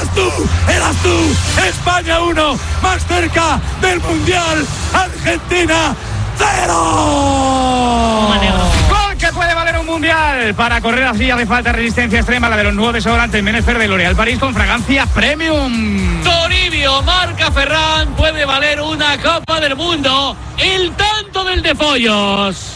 España 1, más cerca del Mundial, Argentina 0. Gol que puede valer un mundial. Para correr así hace falta resistencia extrema, la de los nuevos desodorantes Menester de L'Oréal París con fragancia premium. Toribio, marca Ferran, puede valer una Copa del Mundo. El tanto del de Follos.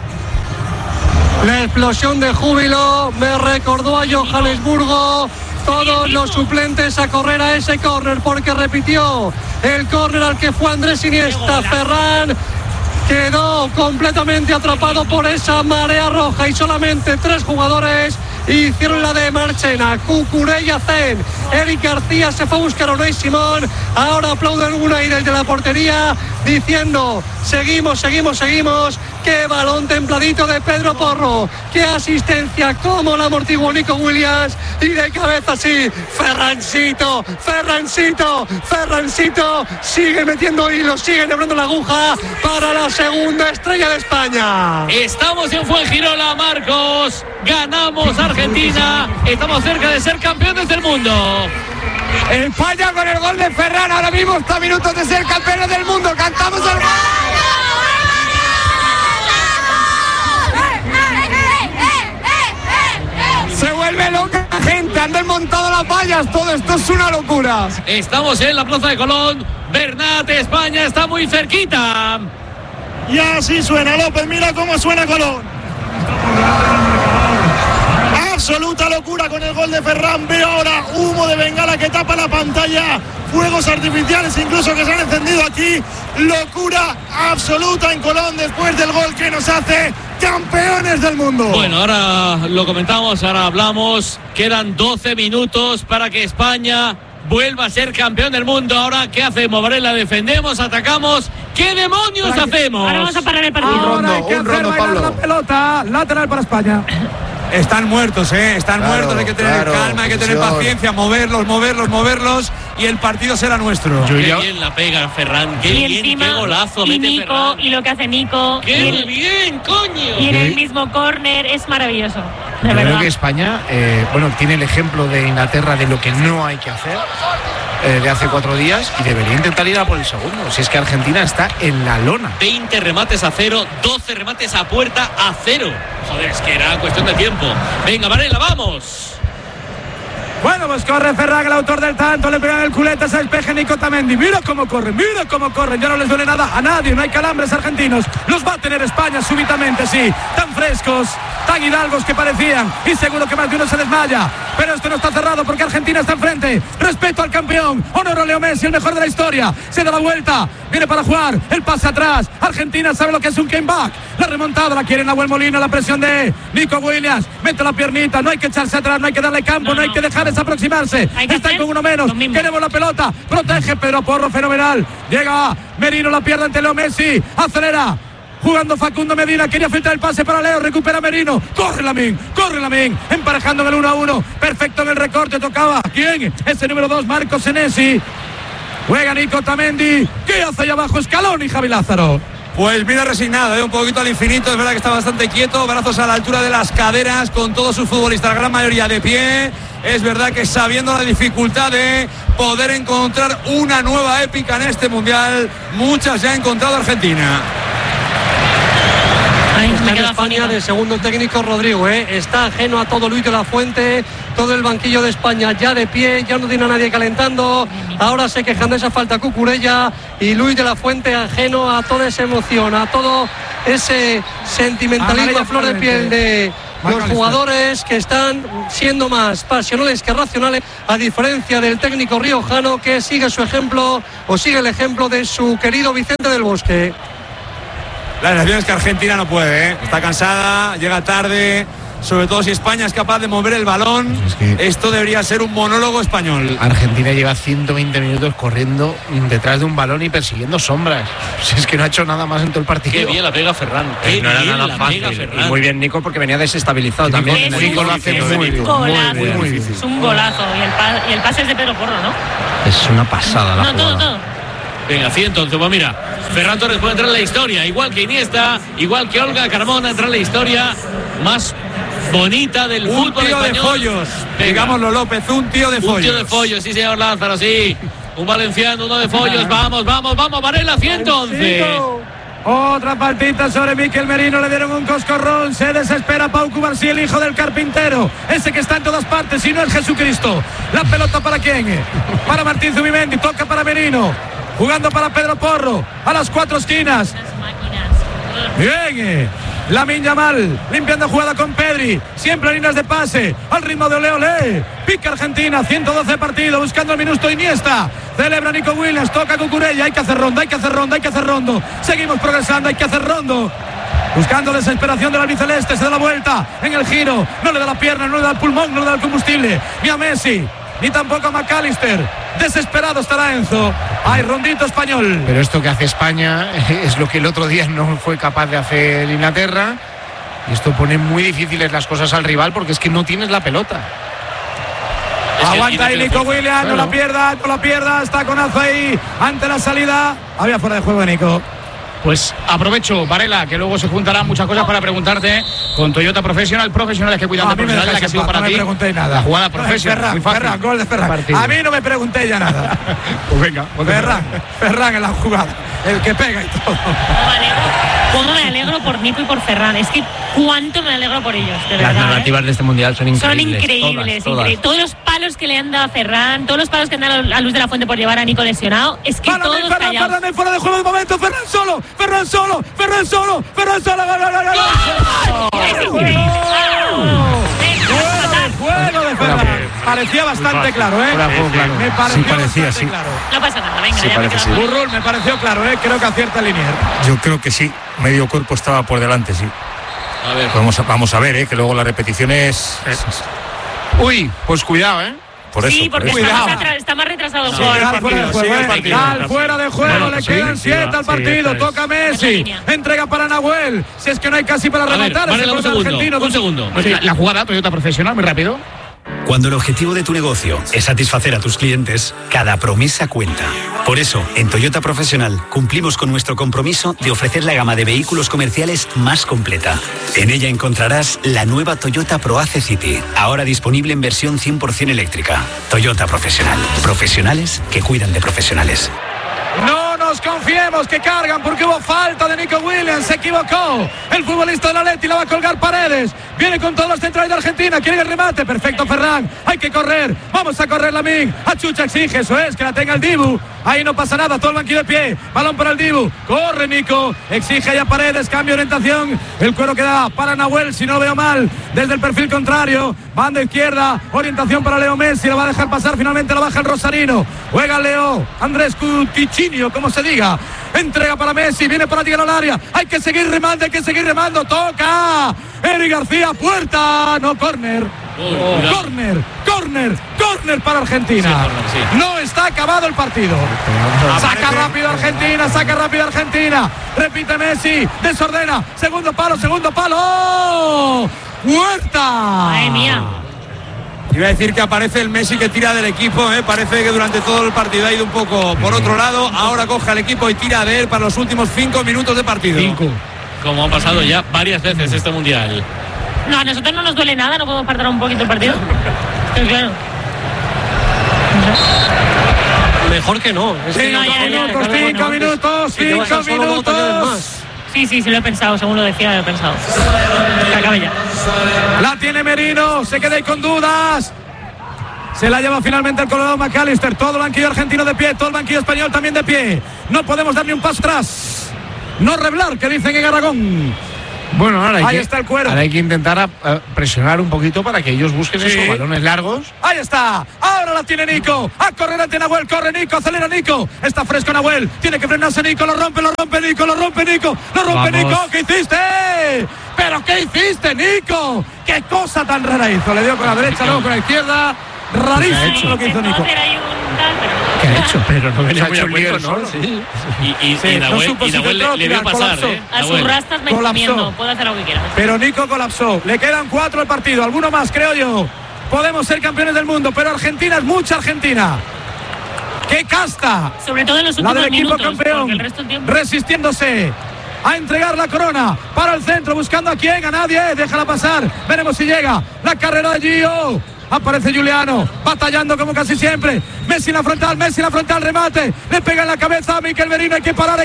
La explosión de júbilo me recordó a Johannesburgo. Todos los suplentes a correr a ese córner porque repitió el córner al que fue Andrés Iniesta. Ferran quedó completamente atrapado por esa marea roja y solamente 3 jugadores hicieron la de Marchena, Cucurella, Zen, Eric García se fue a buscar a Unai Simón. Ahora aplauden Unai desde la portería diciendo seguimos. Qué balón templadito de Pedro Porro, qué asistencia, cómo la amortiguó Nico Williams y de cabeza sí, Ferrancito, sigue metiendo hilos, sigue enhebrando la aguja para la segunda estrella de España. Estamos en Fuengirola, Marcos, ganamos Argentina, estamos cerca de ser campeones del mundo. España con el gol de Ferran, ahora mismo está a minutos de ser campeones del mundo, cantamos el gol. Se vuelve loca la gente, han desmontado las vallas, todo esto es una locura. Estamos en la Plaza de Colón, Bernat, España está muy cerquita. Y así suena López, mira cómo suena Colón. Absoluta locura con el gol de Ferran. Veo ahora humo de bengala que tapa la pantalla, fuegos artificiales incluso que se han encendido aquí. Locura absoluta en Colón después del gol que nos hace campeones del mundo. Bueno, ahora lo comentamos, ahora hablamos. Quedan 12 minutos para que España vuelva a ser campeón del mundo. Ahora, ¿qué hacemos, Varela? ¿Defendemos? ¿Atacamos? ¿Qué demonios hacemos? Ahora vamos a parar el partido. Ahora hay que hacer bailar la pelota. Lateral para España. Están muertos, están muertos, hay que tener calma, hay que tener paciencia, moverlos y el partido será nuestro. Qué bien la pega Ferran, qué bien, qué golazo y mete Nico, Ferran. y lo que hace Nico. ¡Qué bien, coño! Y en el mismo córner es maravilloso. De Yo verdad. creo que España, tiene el ejemplo de Inglaterra de lo que no hay que hacer de hace 4 días y debería intentar ir a por el segundo. Si es que Argentina está en la lona. 20 remates a 0, 12 remates a puerta a 0. Joder, es que era cuestión de tiempo. Venga, Varela, vamos. Bueno, pues corre Ferran, el autor del tanto, le pegan el culete, se despeje Nico Tamendi. Mira cómo corren, ya no les duele nada a nadie, no hay calambres argentinos. Los va a tener España súbitamente, sí, tan frescos, tan hidalgos que parecían, y seguro que más de uno se desmaya. Pero esto no está cerrado porque Argentina está enfrente. Respeto al campeón, honor a Leo Messi, el mejor de la historia. Se da la vuelta, viene para jugar, el pase atrás. Argentina sabe lo que es un comeback. La remontada la quiere Nahuel Molina, la presión de Nico Williams. Mete la piernita, no hay que echarse atrás, no hay que darle campo, no hay que dejar desaproximarse. Están con uno menos, queremos la pelota. Protege Pedro Porro, fenomenal. Llega Merino, la pierde ante Leo Messi. Acelera. Jugando Facundo Medina, quería filtrar el pase para Leo, recupera Merino, corre Lamín, emparejando en el 1-1, perfecto en el recorte, tocaba, ¿quién? Ese número 2, Marco Senesi, juega Nico Tamendi, ¿qué hace allá abajo Scaloni, Javi Lázaro? Pues mira, resignado, un poquito al infinito, es verdad que está bastante quieto, brazos a la altura de las caderas, con todos sus futbolistas, la gran mayoría de pie. Es verdad que sabiendo la dificultad de poder encontrar una nueva épica en este Mundial, muchas ya ha encontrado Argentina. Está en España de segundo técnico Rodrigo, está ajeno a todo Luis de la Fuente, todo el banquillo de España ya de pie, ya no tiene a nadie calentando, ahora se quejan de esa falta Cucurella y Luis de la Fuente ajeno a toda esa emoción, a todo ese sentimentalismo a flor de piel de los jugadores que están siendo más pasionales que racionales, a diferencia del técnico riojano que sigue su ejemplo o sigue el ejemplo de su querido Vicente del Bosque. La sensación es que Argentina no puede, está cansada, llega tarde, sobre todo si España es capaz de mover el balón. Es que esto debería ser un monólogo español. Argentina lleva 120 minutos corriendo detrás de un balón y persiguiendo sombras. Si es que no ha hecho nada más en todo el partido. Qué bien la pega Ferran. No era nada fácil. Y muy bien Nico, porque venía desestabilizado también. Nico lo hace muy difícil. Es un golazo. Y el pase es de Pedro Porro, ¿no? Es una pasada la jugada. Todo. Venga, sí, entonces, pues mira, Ferran Torres puede entrar en la historia, igual que Iniesta, igual que Olga Carmona, entra en la historia más bonita del fútbol español. Un tío de follos, digámoslo López, un tío de follos. Un tío de follos, sí señor Lázaro, sí. Un valenciano, uno de follos, vamos, Varela, 111. Otra partita sobre Miquel Merino, le dieron un coscorrón, se desespera Pau Cubarsí, el hijo del carpintero, ese que está en todas partes y no es Jesucristo. La pelota para quién, para Martín Zubimendi, toca para Merino, jugando para Pedro Porro, a las 4 esquinas. Bien, Lamine Yamal, limpiando jugada con Pedri, siempre líneas de pase, al ritmo de Ole Ole. Pica Argentina, 112 partidos, buscando el minuto Iniesta. Celebra Nico Williams, toca Cucurella, hay que hacer rondo. Seguimos progresando, hay que hacer rondo. Buscando desesperación del albiceleste, se da la vuelta en el giro, no le da la pierna, no le da el pulmón, no le da el combustible, ni a Messi, ni tampoco a McAllister. Desesperado estará Enzo. Hay rondito español. Pero esto que hace España es lo que el otro día no fue capaz de hacer Inglaterra. Y esto pone muy difíciles las cosas al rival porque es que no tienes la pelota. Aguanta ahí Nico Williams, no la pierda, está Conazo ahí ante la salida. Había fuera de juego de Nico. Pues aprovecho, Varela, que luego se juntarán muchas cosas para preguntarte con Toyota Profesionales que cuidan de profesionales, que ha sido para ti. No me preguntéis nada. La jugada profesional. Ferran, gol de Ferran. A mí no me preguntéis ya nada. Pues venga. Ferran en la jugada. El que pega y todo. ¿Cómo me alegro por Nico y por Ferran? Es que cuánto me alegro por ellos, de verdad. Las narrativas de este mundial son increíbles. Todas. Todos los palos que le han dado a Ferran, todos los palos que han dado a Luis de la Fuente por llevar a Nico lesionado, es que todos callados. Ferran fuera de juego de momento, Ferran solo. Juego de Ferran. Parecía bastante claro, Me pareció bastante claro. No pasa nada, venga. Sí, parece Burrul, me pareció claro, creo que acierta Linier. Yo creo que sí, medio cuerpo estaba por delante, sí. A ver. Vamos a ver, que luego la repetición es... Uy, pues cuidado, Por eso, sí, porque está más retrasado el juego. Fuera de juego, le quedan 7 al partido. Toca Messi, entrega para Nahuel. Si es que no hay casi para rematar. Un segundo. La jugada Toyota Profesional, muy rápido. Cuando el objetivo de tu negocio es satisfacer a tus clientes, cada promesa cuenta. Por eso, en Toyota Profesional cumplimos con nuestro compromiso de ofrecer la gama de vehículos comerciales más completa. En ella encontrarás la nueva Toyota ProAce City, ahora disponible en versión 100% eléctrica. Toyota Profesional. Profesionales que cuidan de profesionales. No nos confiemos que cargan porque hubo falta de Nico Williams, se equivocó el futbolista del Atleti, la va a colgar Paredes, viene con todos los centrales de Argentina, quiere el remate, perfecto Ferran, hay que correr, vamos a correr Lamín, Achucha exige, eso es, que la tenga el Dibu, ahí no pasa nada, todo el banquillo de pie, balón para el Dibu, corre Nico, exige ya Paredes, cambio de orientación, el cuero queda para Nahuel, si no veo mal, desde el perfil contrario, banda izquierda, orientación para Leo Messi, lo va a dejar pasar, finalmente lo baja el rosarino, juega Leo, Andrés Cutichinio, como se diga, entrega para Messi, viene para llegar al área, hay que seguir remando, toca Eric García, puerta, no córner. Córner para Argentina. No está acabado el partido. Saca rápido Argentina. Repite Messi, desordena. Segundo palo. ¡Huerta! Madre mía. Iba a decir que aparece el Messi que tira del equipo, parece que durante todo el partido ha ido un poco por otro lado, ahora coge al equipo y tira de él para los últimos 5 minutos de partido. 5. Como ha pasado ya varias veces este mundial. No, a nosotros no nos duele nada, no podemos parar un poquito el partido. Claro. Mejor que no. 5 minutos. Sí, lo he pensado, según lo decía, lo he pensado. Que acabe ya. La tiene Merino, se queda ahí con dudas. Se la lleva finalmente el Colorado McAllister. Todo el banquillo argentino de pie, todo el banquillo español también de pie. No podemos dar ni un paso atrás. No reblar, que dicen en Aragón. Bueno, ahora está el cuero. Ahora hay que intentar presionar un poquito para que ellos busquen esos balones largos. Ahí está. Ahora la tiene Nico. A correr ante Nahuel. Corre Nico. Acelera Nico. Está fresco Nahuel. Tiene que frenarse Nico. Lo rompe Nico. ¿Qué hiciste? ¿Pero qué hiciste, Nico? ¿Qué cosa tan rara hizo? Le dio con la derecha, luego con la izquierda. Rarísimo lo que hizo Nico. ¿Qué ha hecho? Pero no venía muy a cuento, ¿no? Sí. Y Nahuel le vio pasar, A sus rastas me comiendo. Puedo hacer lo que quiera. Pero Nico colapsó. Le quedan 4 al partido. Alguno más, creo yo. Podemos ser campeones del mundo, pero Argentina es mucha Argentina. ¡Qué casta! Sobre todo en los últimos la del equipo minutos, campeón. El resto del tiempo. Resistiéndose a entregar la corona para el centro, buscando a quién, a nadie. Déjala pasar. Veremos si llega. La carrera de Gio. Aparece Giuliano, batallando como casi siempre. Messi en la frontal, remate. Le pega en la cabeza a Mikel Merino. Hay que parar.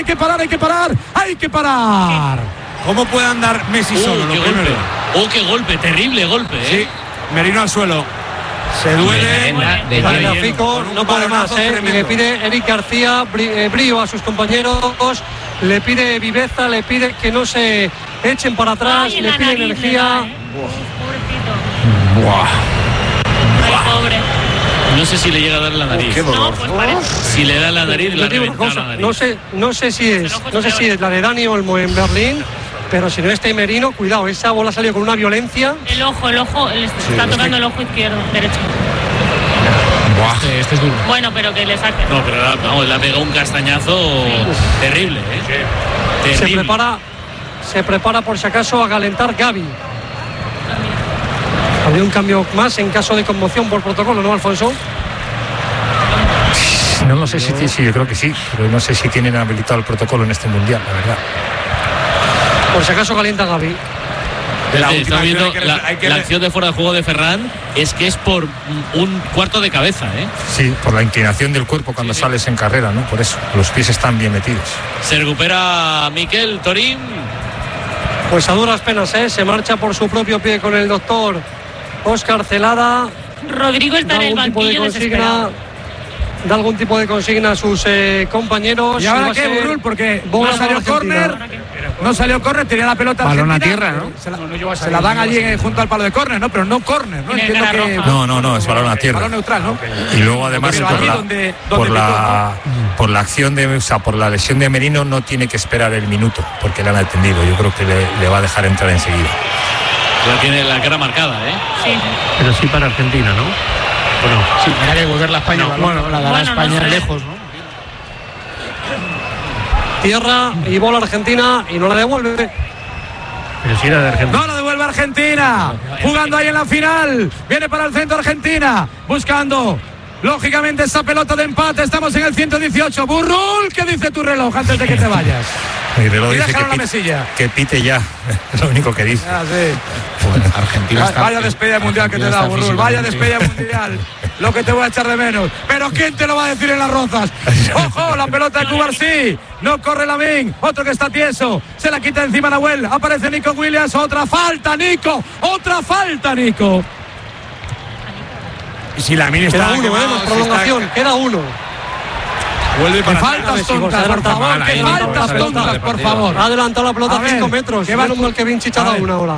¿Cómo puede andar Messi solo? Qué golpe, terrible golpe. Sí, Merino al suelo. Se duele. Tagliafico no puede más, y le pide Eric García brío a sus compañeros. Le pide viveza, le pide que no se echen para atrás. Le pide energía. Pobre. No sé si le llega a dar la nariz. Si le da la nariz, la nariz. No sé si es la de Dani Olmo en Berlín, pero si no está Merino, cuidado, esa bola salió con una violencia. El ojo, está tocando el ojo derecho. Este es duro. Bueno, pero que le saque. No, pero vamos, le ha pegado un castañazo terrible, Terrible. Se prepara por si acaso a calentar Gavi. Habría un cambio más en caso de conmoción por protocolo, ¿no, Alfonso? No lo sé si yo creo que sí, pero no sé si tienen habilitado el protocolo en este mundial, la verdad. Por si acaso calienta Gavi. Está viendo la acción de fuera de juego de Ferran, es que es por un cuarto de cabeza, Sí, por la inclinación del cuerpo cuando sales en carrera, ¿no? Por eso, los pies están bien metidos. Se recupera Mikel Torín. Pues a duras penas, se marcha por su propio pie con el doctor Óscar Celada. Rodrigo está en el banquillo desesperado. Da algún tipo de consigna a sus compañeros. ¿Y ahora qué, Burrul? Porque no salió córner, tenía la pelota balón a tierra, ¿no? Se la dan allí junto al palo de córner, ¿no? Pero no córner, ¿no? Entiendo que... No, es balón a tierra. Balón neutral, ¿no? Y luego además por la acción por la lesión de Merino no tiene que esperar el minuto, porque le han atendido. Yo creo que le va a dejar entrar enseguida. La tiene la cara marcada, Sí. Pero sí para Argentina, ¿no? Bueno, sí, para devolverla a España. La dará España lejos, ¿no? Tierra y bola Argentina y no la devuelve. Pero sí era de Argentina. No la devuelve Argentina. Jugando ahí en la final. Viene para el centro Argentina. Buscando, lógicamente, esa pelota de empate. Estamos en el 118. Burrul, ¿qué dice tu reloj antes de que te vayas? Mi reloj dice que pite ya. Es lo único que dice. Bueno, Argentina está... Vaya despedida mundial que te da, Burrul. Vaya despedida mundial. Lo que te voy a echar de menos. Pero ¿quién te lo va a decir en las Rozas? ¡Ojo! La pelota de Cubarsí. No corre Lamine. Otro que está tieso. Se la quita encima Nahuel. Aparece Nico Williams. Otra falta, Nico. Y si Lamine está... Queda uno, más prolongación. Queda uno. Vuelve para faltas tontas, por favor. Que faltas tontas, por favor. Ha adelantado la pelota 5 metros. Que va el que bien chichado una hora.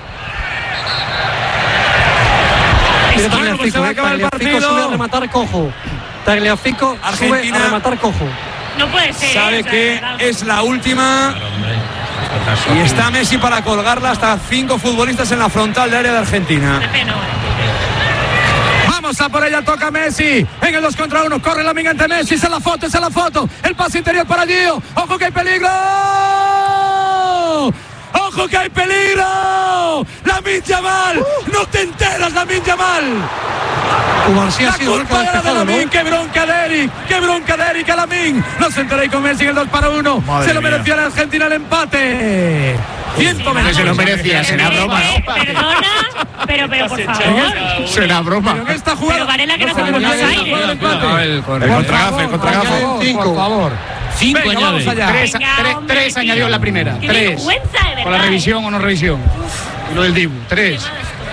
Pues se va a acabar el partido. Sube a rematar cojo. Tagliafico sube a rematar cojo. No puede ser. Sabe que es la última. Y está Messi para colgarla hasta 5 futbolistas en la frontal de área de Argentina. Vamos a por ella, toca Messi. En el 2 contra 1, corre Lamine ante Messi. Se la foto. El pase interior para Gio. ¡Ojo que hay peligro! ¡Ojo que hay peligro! ¡Lamine Yamal! ¡No te enteras, Lamine Yamal! García la culpa era de Lamine, qué bronca de Eric a Lamine. No se enteré con Messi en el 2 para 1. Se lo merecía la Argentina el empate. 120. Se lo merecía, será broma, ¿no? Perdona, pero por favor. Será broma. Pero en esta jugada. Pero Varela que no hacemos los aires. El contragafe. Por favor. 5 añade. 3 añadió en la primera. 3. Vergüenza, de verdad. Con la revisión o no revisión. Y lo del Dibu. 3.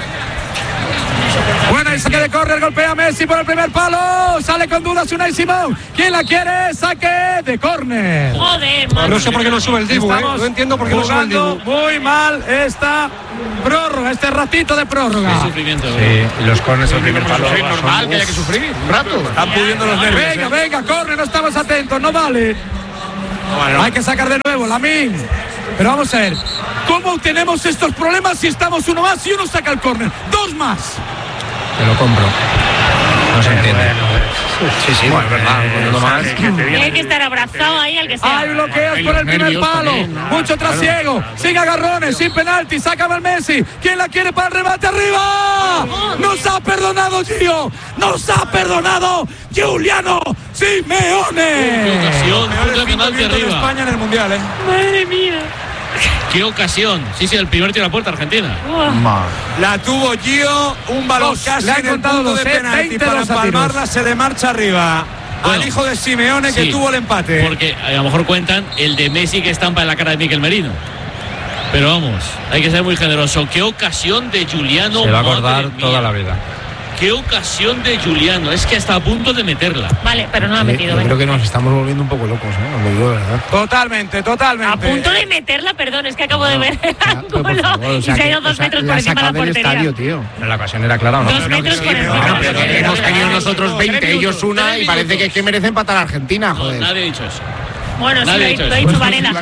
Buena, y saque de córner, golpea Messi por el primer palo. Sale con dudas Unai Simón. ¿Quién la quiere? Saque de córner. Joder, man. No sé por qué no sube el Dibu, no entiendo por qué no sube el Dibu. Muy mal esta prórroga, este ratito de prórroga. Qué sufrimiento. Sí, y los córneres al primer palo. Es normal que haya que sufrir un rato. Están pudiendo los nervios. Venga, córner, no estamos atentos, no vale. Hay que sacar de nuevo, Lamine. Pero vamos a ver, ¿cómo tenemos estos problemas si estamos uno más y uno saca el córner? 2 más. Te lo compro. No se entiende. Sí, bueno, verdad. Tiene que estar abrazado ahí al que sea. Hay bloqueos por el primer palo. Mucho trasiego. Sin agarrones, sin penalti. Sácame al Messi. ¿Quién la quiere para el remate arriba? Nos ha perdonado Gio. Nos ha perdonado Giuliano Simeone. Qué ocasión. Punto de penalti arriba. España en el Mundial, Madre mía. Qué ocasión. Sí, el primer tiro a puerta Argentina. La tuvo Gio, un balón casi en el punto de penalti para empalmarla, se le marcha arriba al hijo de Simeone que tuvo el empate. Porque a lo mejor cuentan el de Messi que estampa en la cara de Mikel Merino. Pero vamos, hay que ser muy generoso. Qué ocasión de Giuliano. Se va a acordar toda la vida. Qué ocasión de Giuliano, es que está a punto de meterla. Vale, pero no la ha metido. Yo creo que nos estamos volviendo un poco locos, ¿eh? Os lo digo de verdad. Totalmente. A punto de meterla, perdón, es que acabo de ver el ángulo y se ha ido 2 metros por encima de la portería. Estadio, tío. Pero la ocasión era clara, ¿o no? 2 metros por encima. Hemos tenido nosotros 20, ellos una, y parece que es que merece empatar a Argentina, joder. No, nadie ha dicho eso. Bueno, sí, lo ha dicho Varela.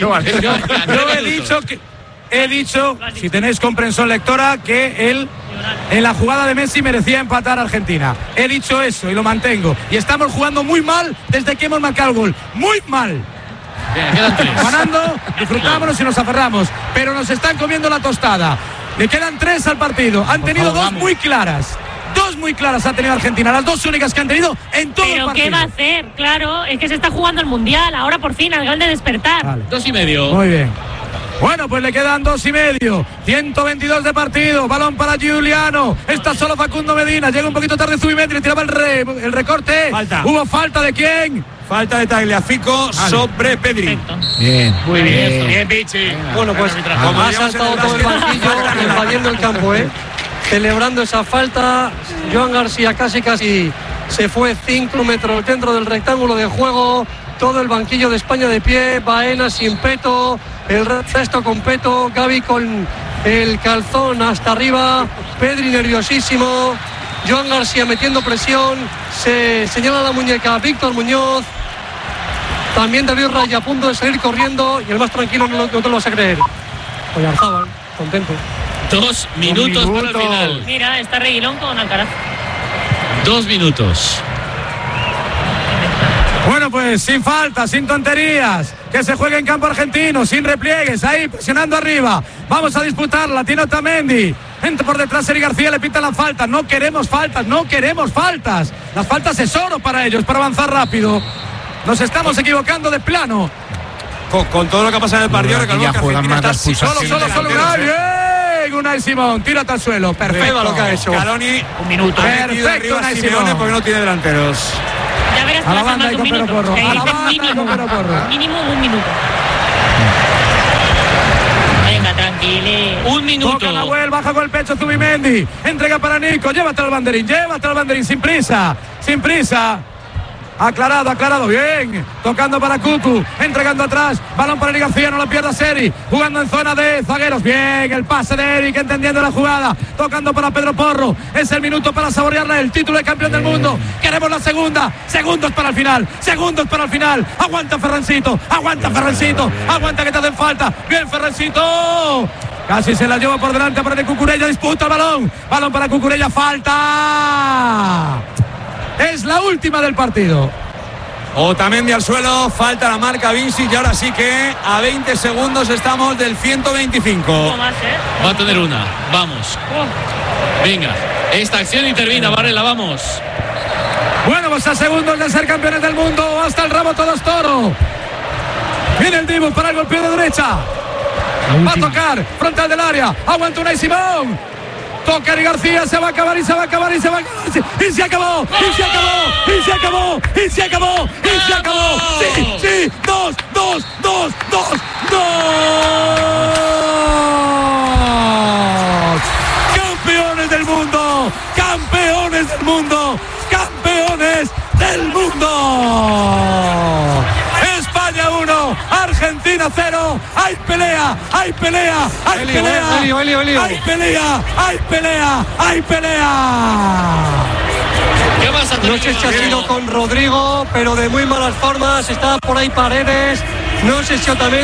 Yo he dicho, si tenéis comprensión lectora, que él en la jugada de Messi merecía empatar a Argentina. He dicho eso y lo mantengo. Y estamos jugando muy mal desde que hemos marcado el gol. Muy mal. Ganando, disfrutámonos y nos aferramos. Pero nos están comiendo la tostada. Le quedan 3 al partido. Han tenido 2 muy claras. 2 muy claras ha tenido Argentina. Las 2 únicas que han tenido en todo el partido. ¿Pero qué va a hacer? Claro, es que se está jugando el Mundial. Ahora por fin, al gol de despertar. Vale. 2,5. Muy bien. Bueno, pues le quedan 2,5. 122 de partido. Balón para Giuliano. Está solo Facundo Medina. Llega un poquito tarde Zubimendi. Le tiraba el recorte. Falta. ¿Hubo falta de quién? Falta de Tagliafico sobre Pedri. Bien. Muy bien, Pichi. Bueno, pues ha saltado todo el banquillo invadiendo el campo, celebrando esa falta. Joan García casi se fue 5 metros dentro del rectángulo de juego. Todo el banquillo de España de pie. Baena sin peto, el resto con peto. Gavi con el calzón hasta arriba. Pedri nerviosísimo. Joan García metiendo presión. Se señala la muñeca Víctor Muñoz. También David Raya a punto de salir corriendo. Y el más tranquilo no te lo vas a creer. Oyarzábal, contento. 2 minutos para el final. Mira, está Reguilón con Alcaraz. 2 minutos. Bueno, pues sin falta, sin tonterías. Que se juegue en campo argentino, sin repliegues, ahí presionando arriba. Vamos a disputarla, tiene Otamendi. Entra por detrás Eric García, le pita la falta. No queremos faltas. Las faltas es oro para ellos, para avanzar rápido. Nos estamos equivocando de plano. Con todo lo que ha pasado en el partido, recalcó que Argentina está solo bien. Unai Simón, tírate al suelo. Perfecto lo que ha hecho. Scaloni, un minuto. Perfecto, Unai Simón, porque no tiene delanteros. Ya verás, a la banda un minuto. Mínimo 1 minuto. Venga, tranquile. 1 minuto. Toca Nahuel, baja con el pecho Zubimendi. Entrega para Nico, llévate al banderín, sin prisa. Aclarado, bien. Tocando para Cucu, entregando atrás. Balón para Eric García, no la pierda Seri. Jugando en zona de zagueros. Bien, el pase de Eric, entendiendo la jugada. Tocando para Pedro Porro. Es el minuto para saborearle el título de campeón del mundo. Queremos la segunda. Segundos para el final. Aguanta Ferrancito. Aguanta que te hacen falta. Bien, Ferrancito. Casi se la lleva por delante para de Cucurella. Disputa el balón. Balón para Cucurella. Falta. Es la última del partido. Otamendi al suelo, falta la marca Vinci y ahora sí que a 20 segundos estamos del 125. Va a tener una, vamos. Venga, esta acción intervina, Varela, vamos. Bueno, pues a segundos de ser campeones del mundo, hasta el rabo todos toro. Viene el Dibu para el golpeo de derecha. Va a tocar, frontal del área, aguanta Unai Simón. Toca Eric García, se va a acabar y se va a acabar y se va a acabar y se acabó, y se acabó, y se acabó, y se acabó, y se acabó. Sí, sí, dos. Campeones del mundo, campeones del mundo, campeones del mundo. España 1, Argentina 0. Hay pelea, hay pelea, hay pelea. Hay pelea, hay pelea, hay pelea. ¿Qué pasa? No sé si ha sido con Rodrigo, pero de muy malas formas. Está por ahí Paredes. No sé si también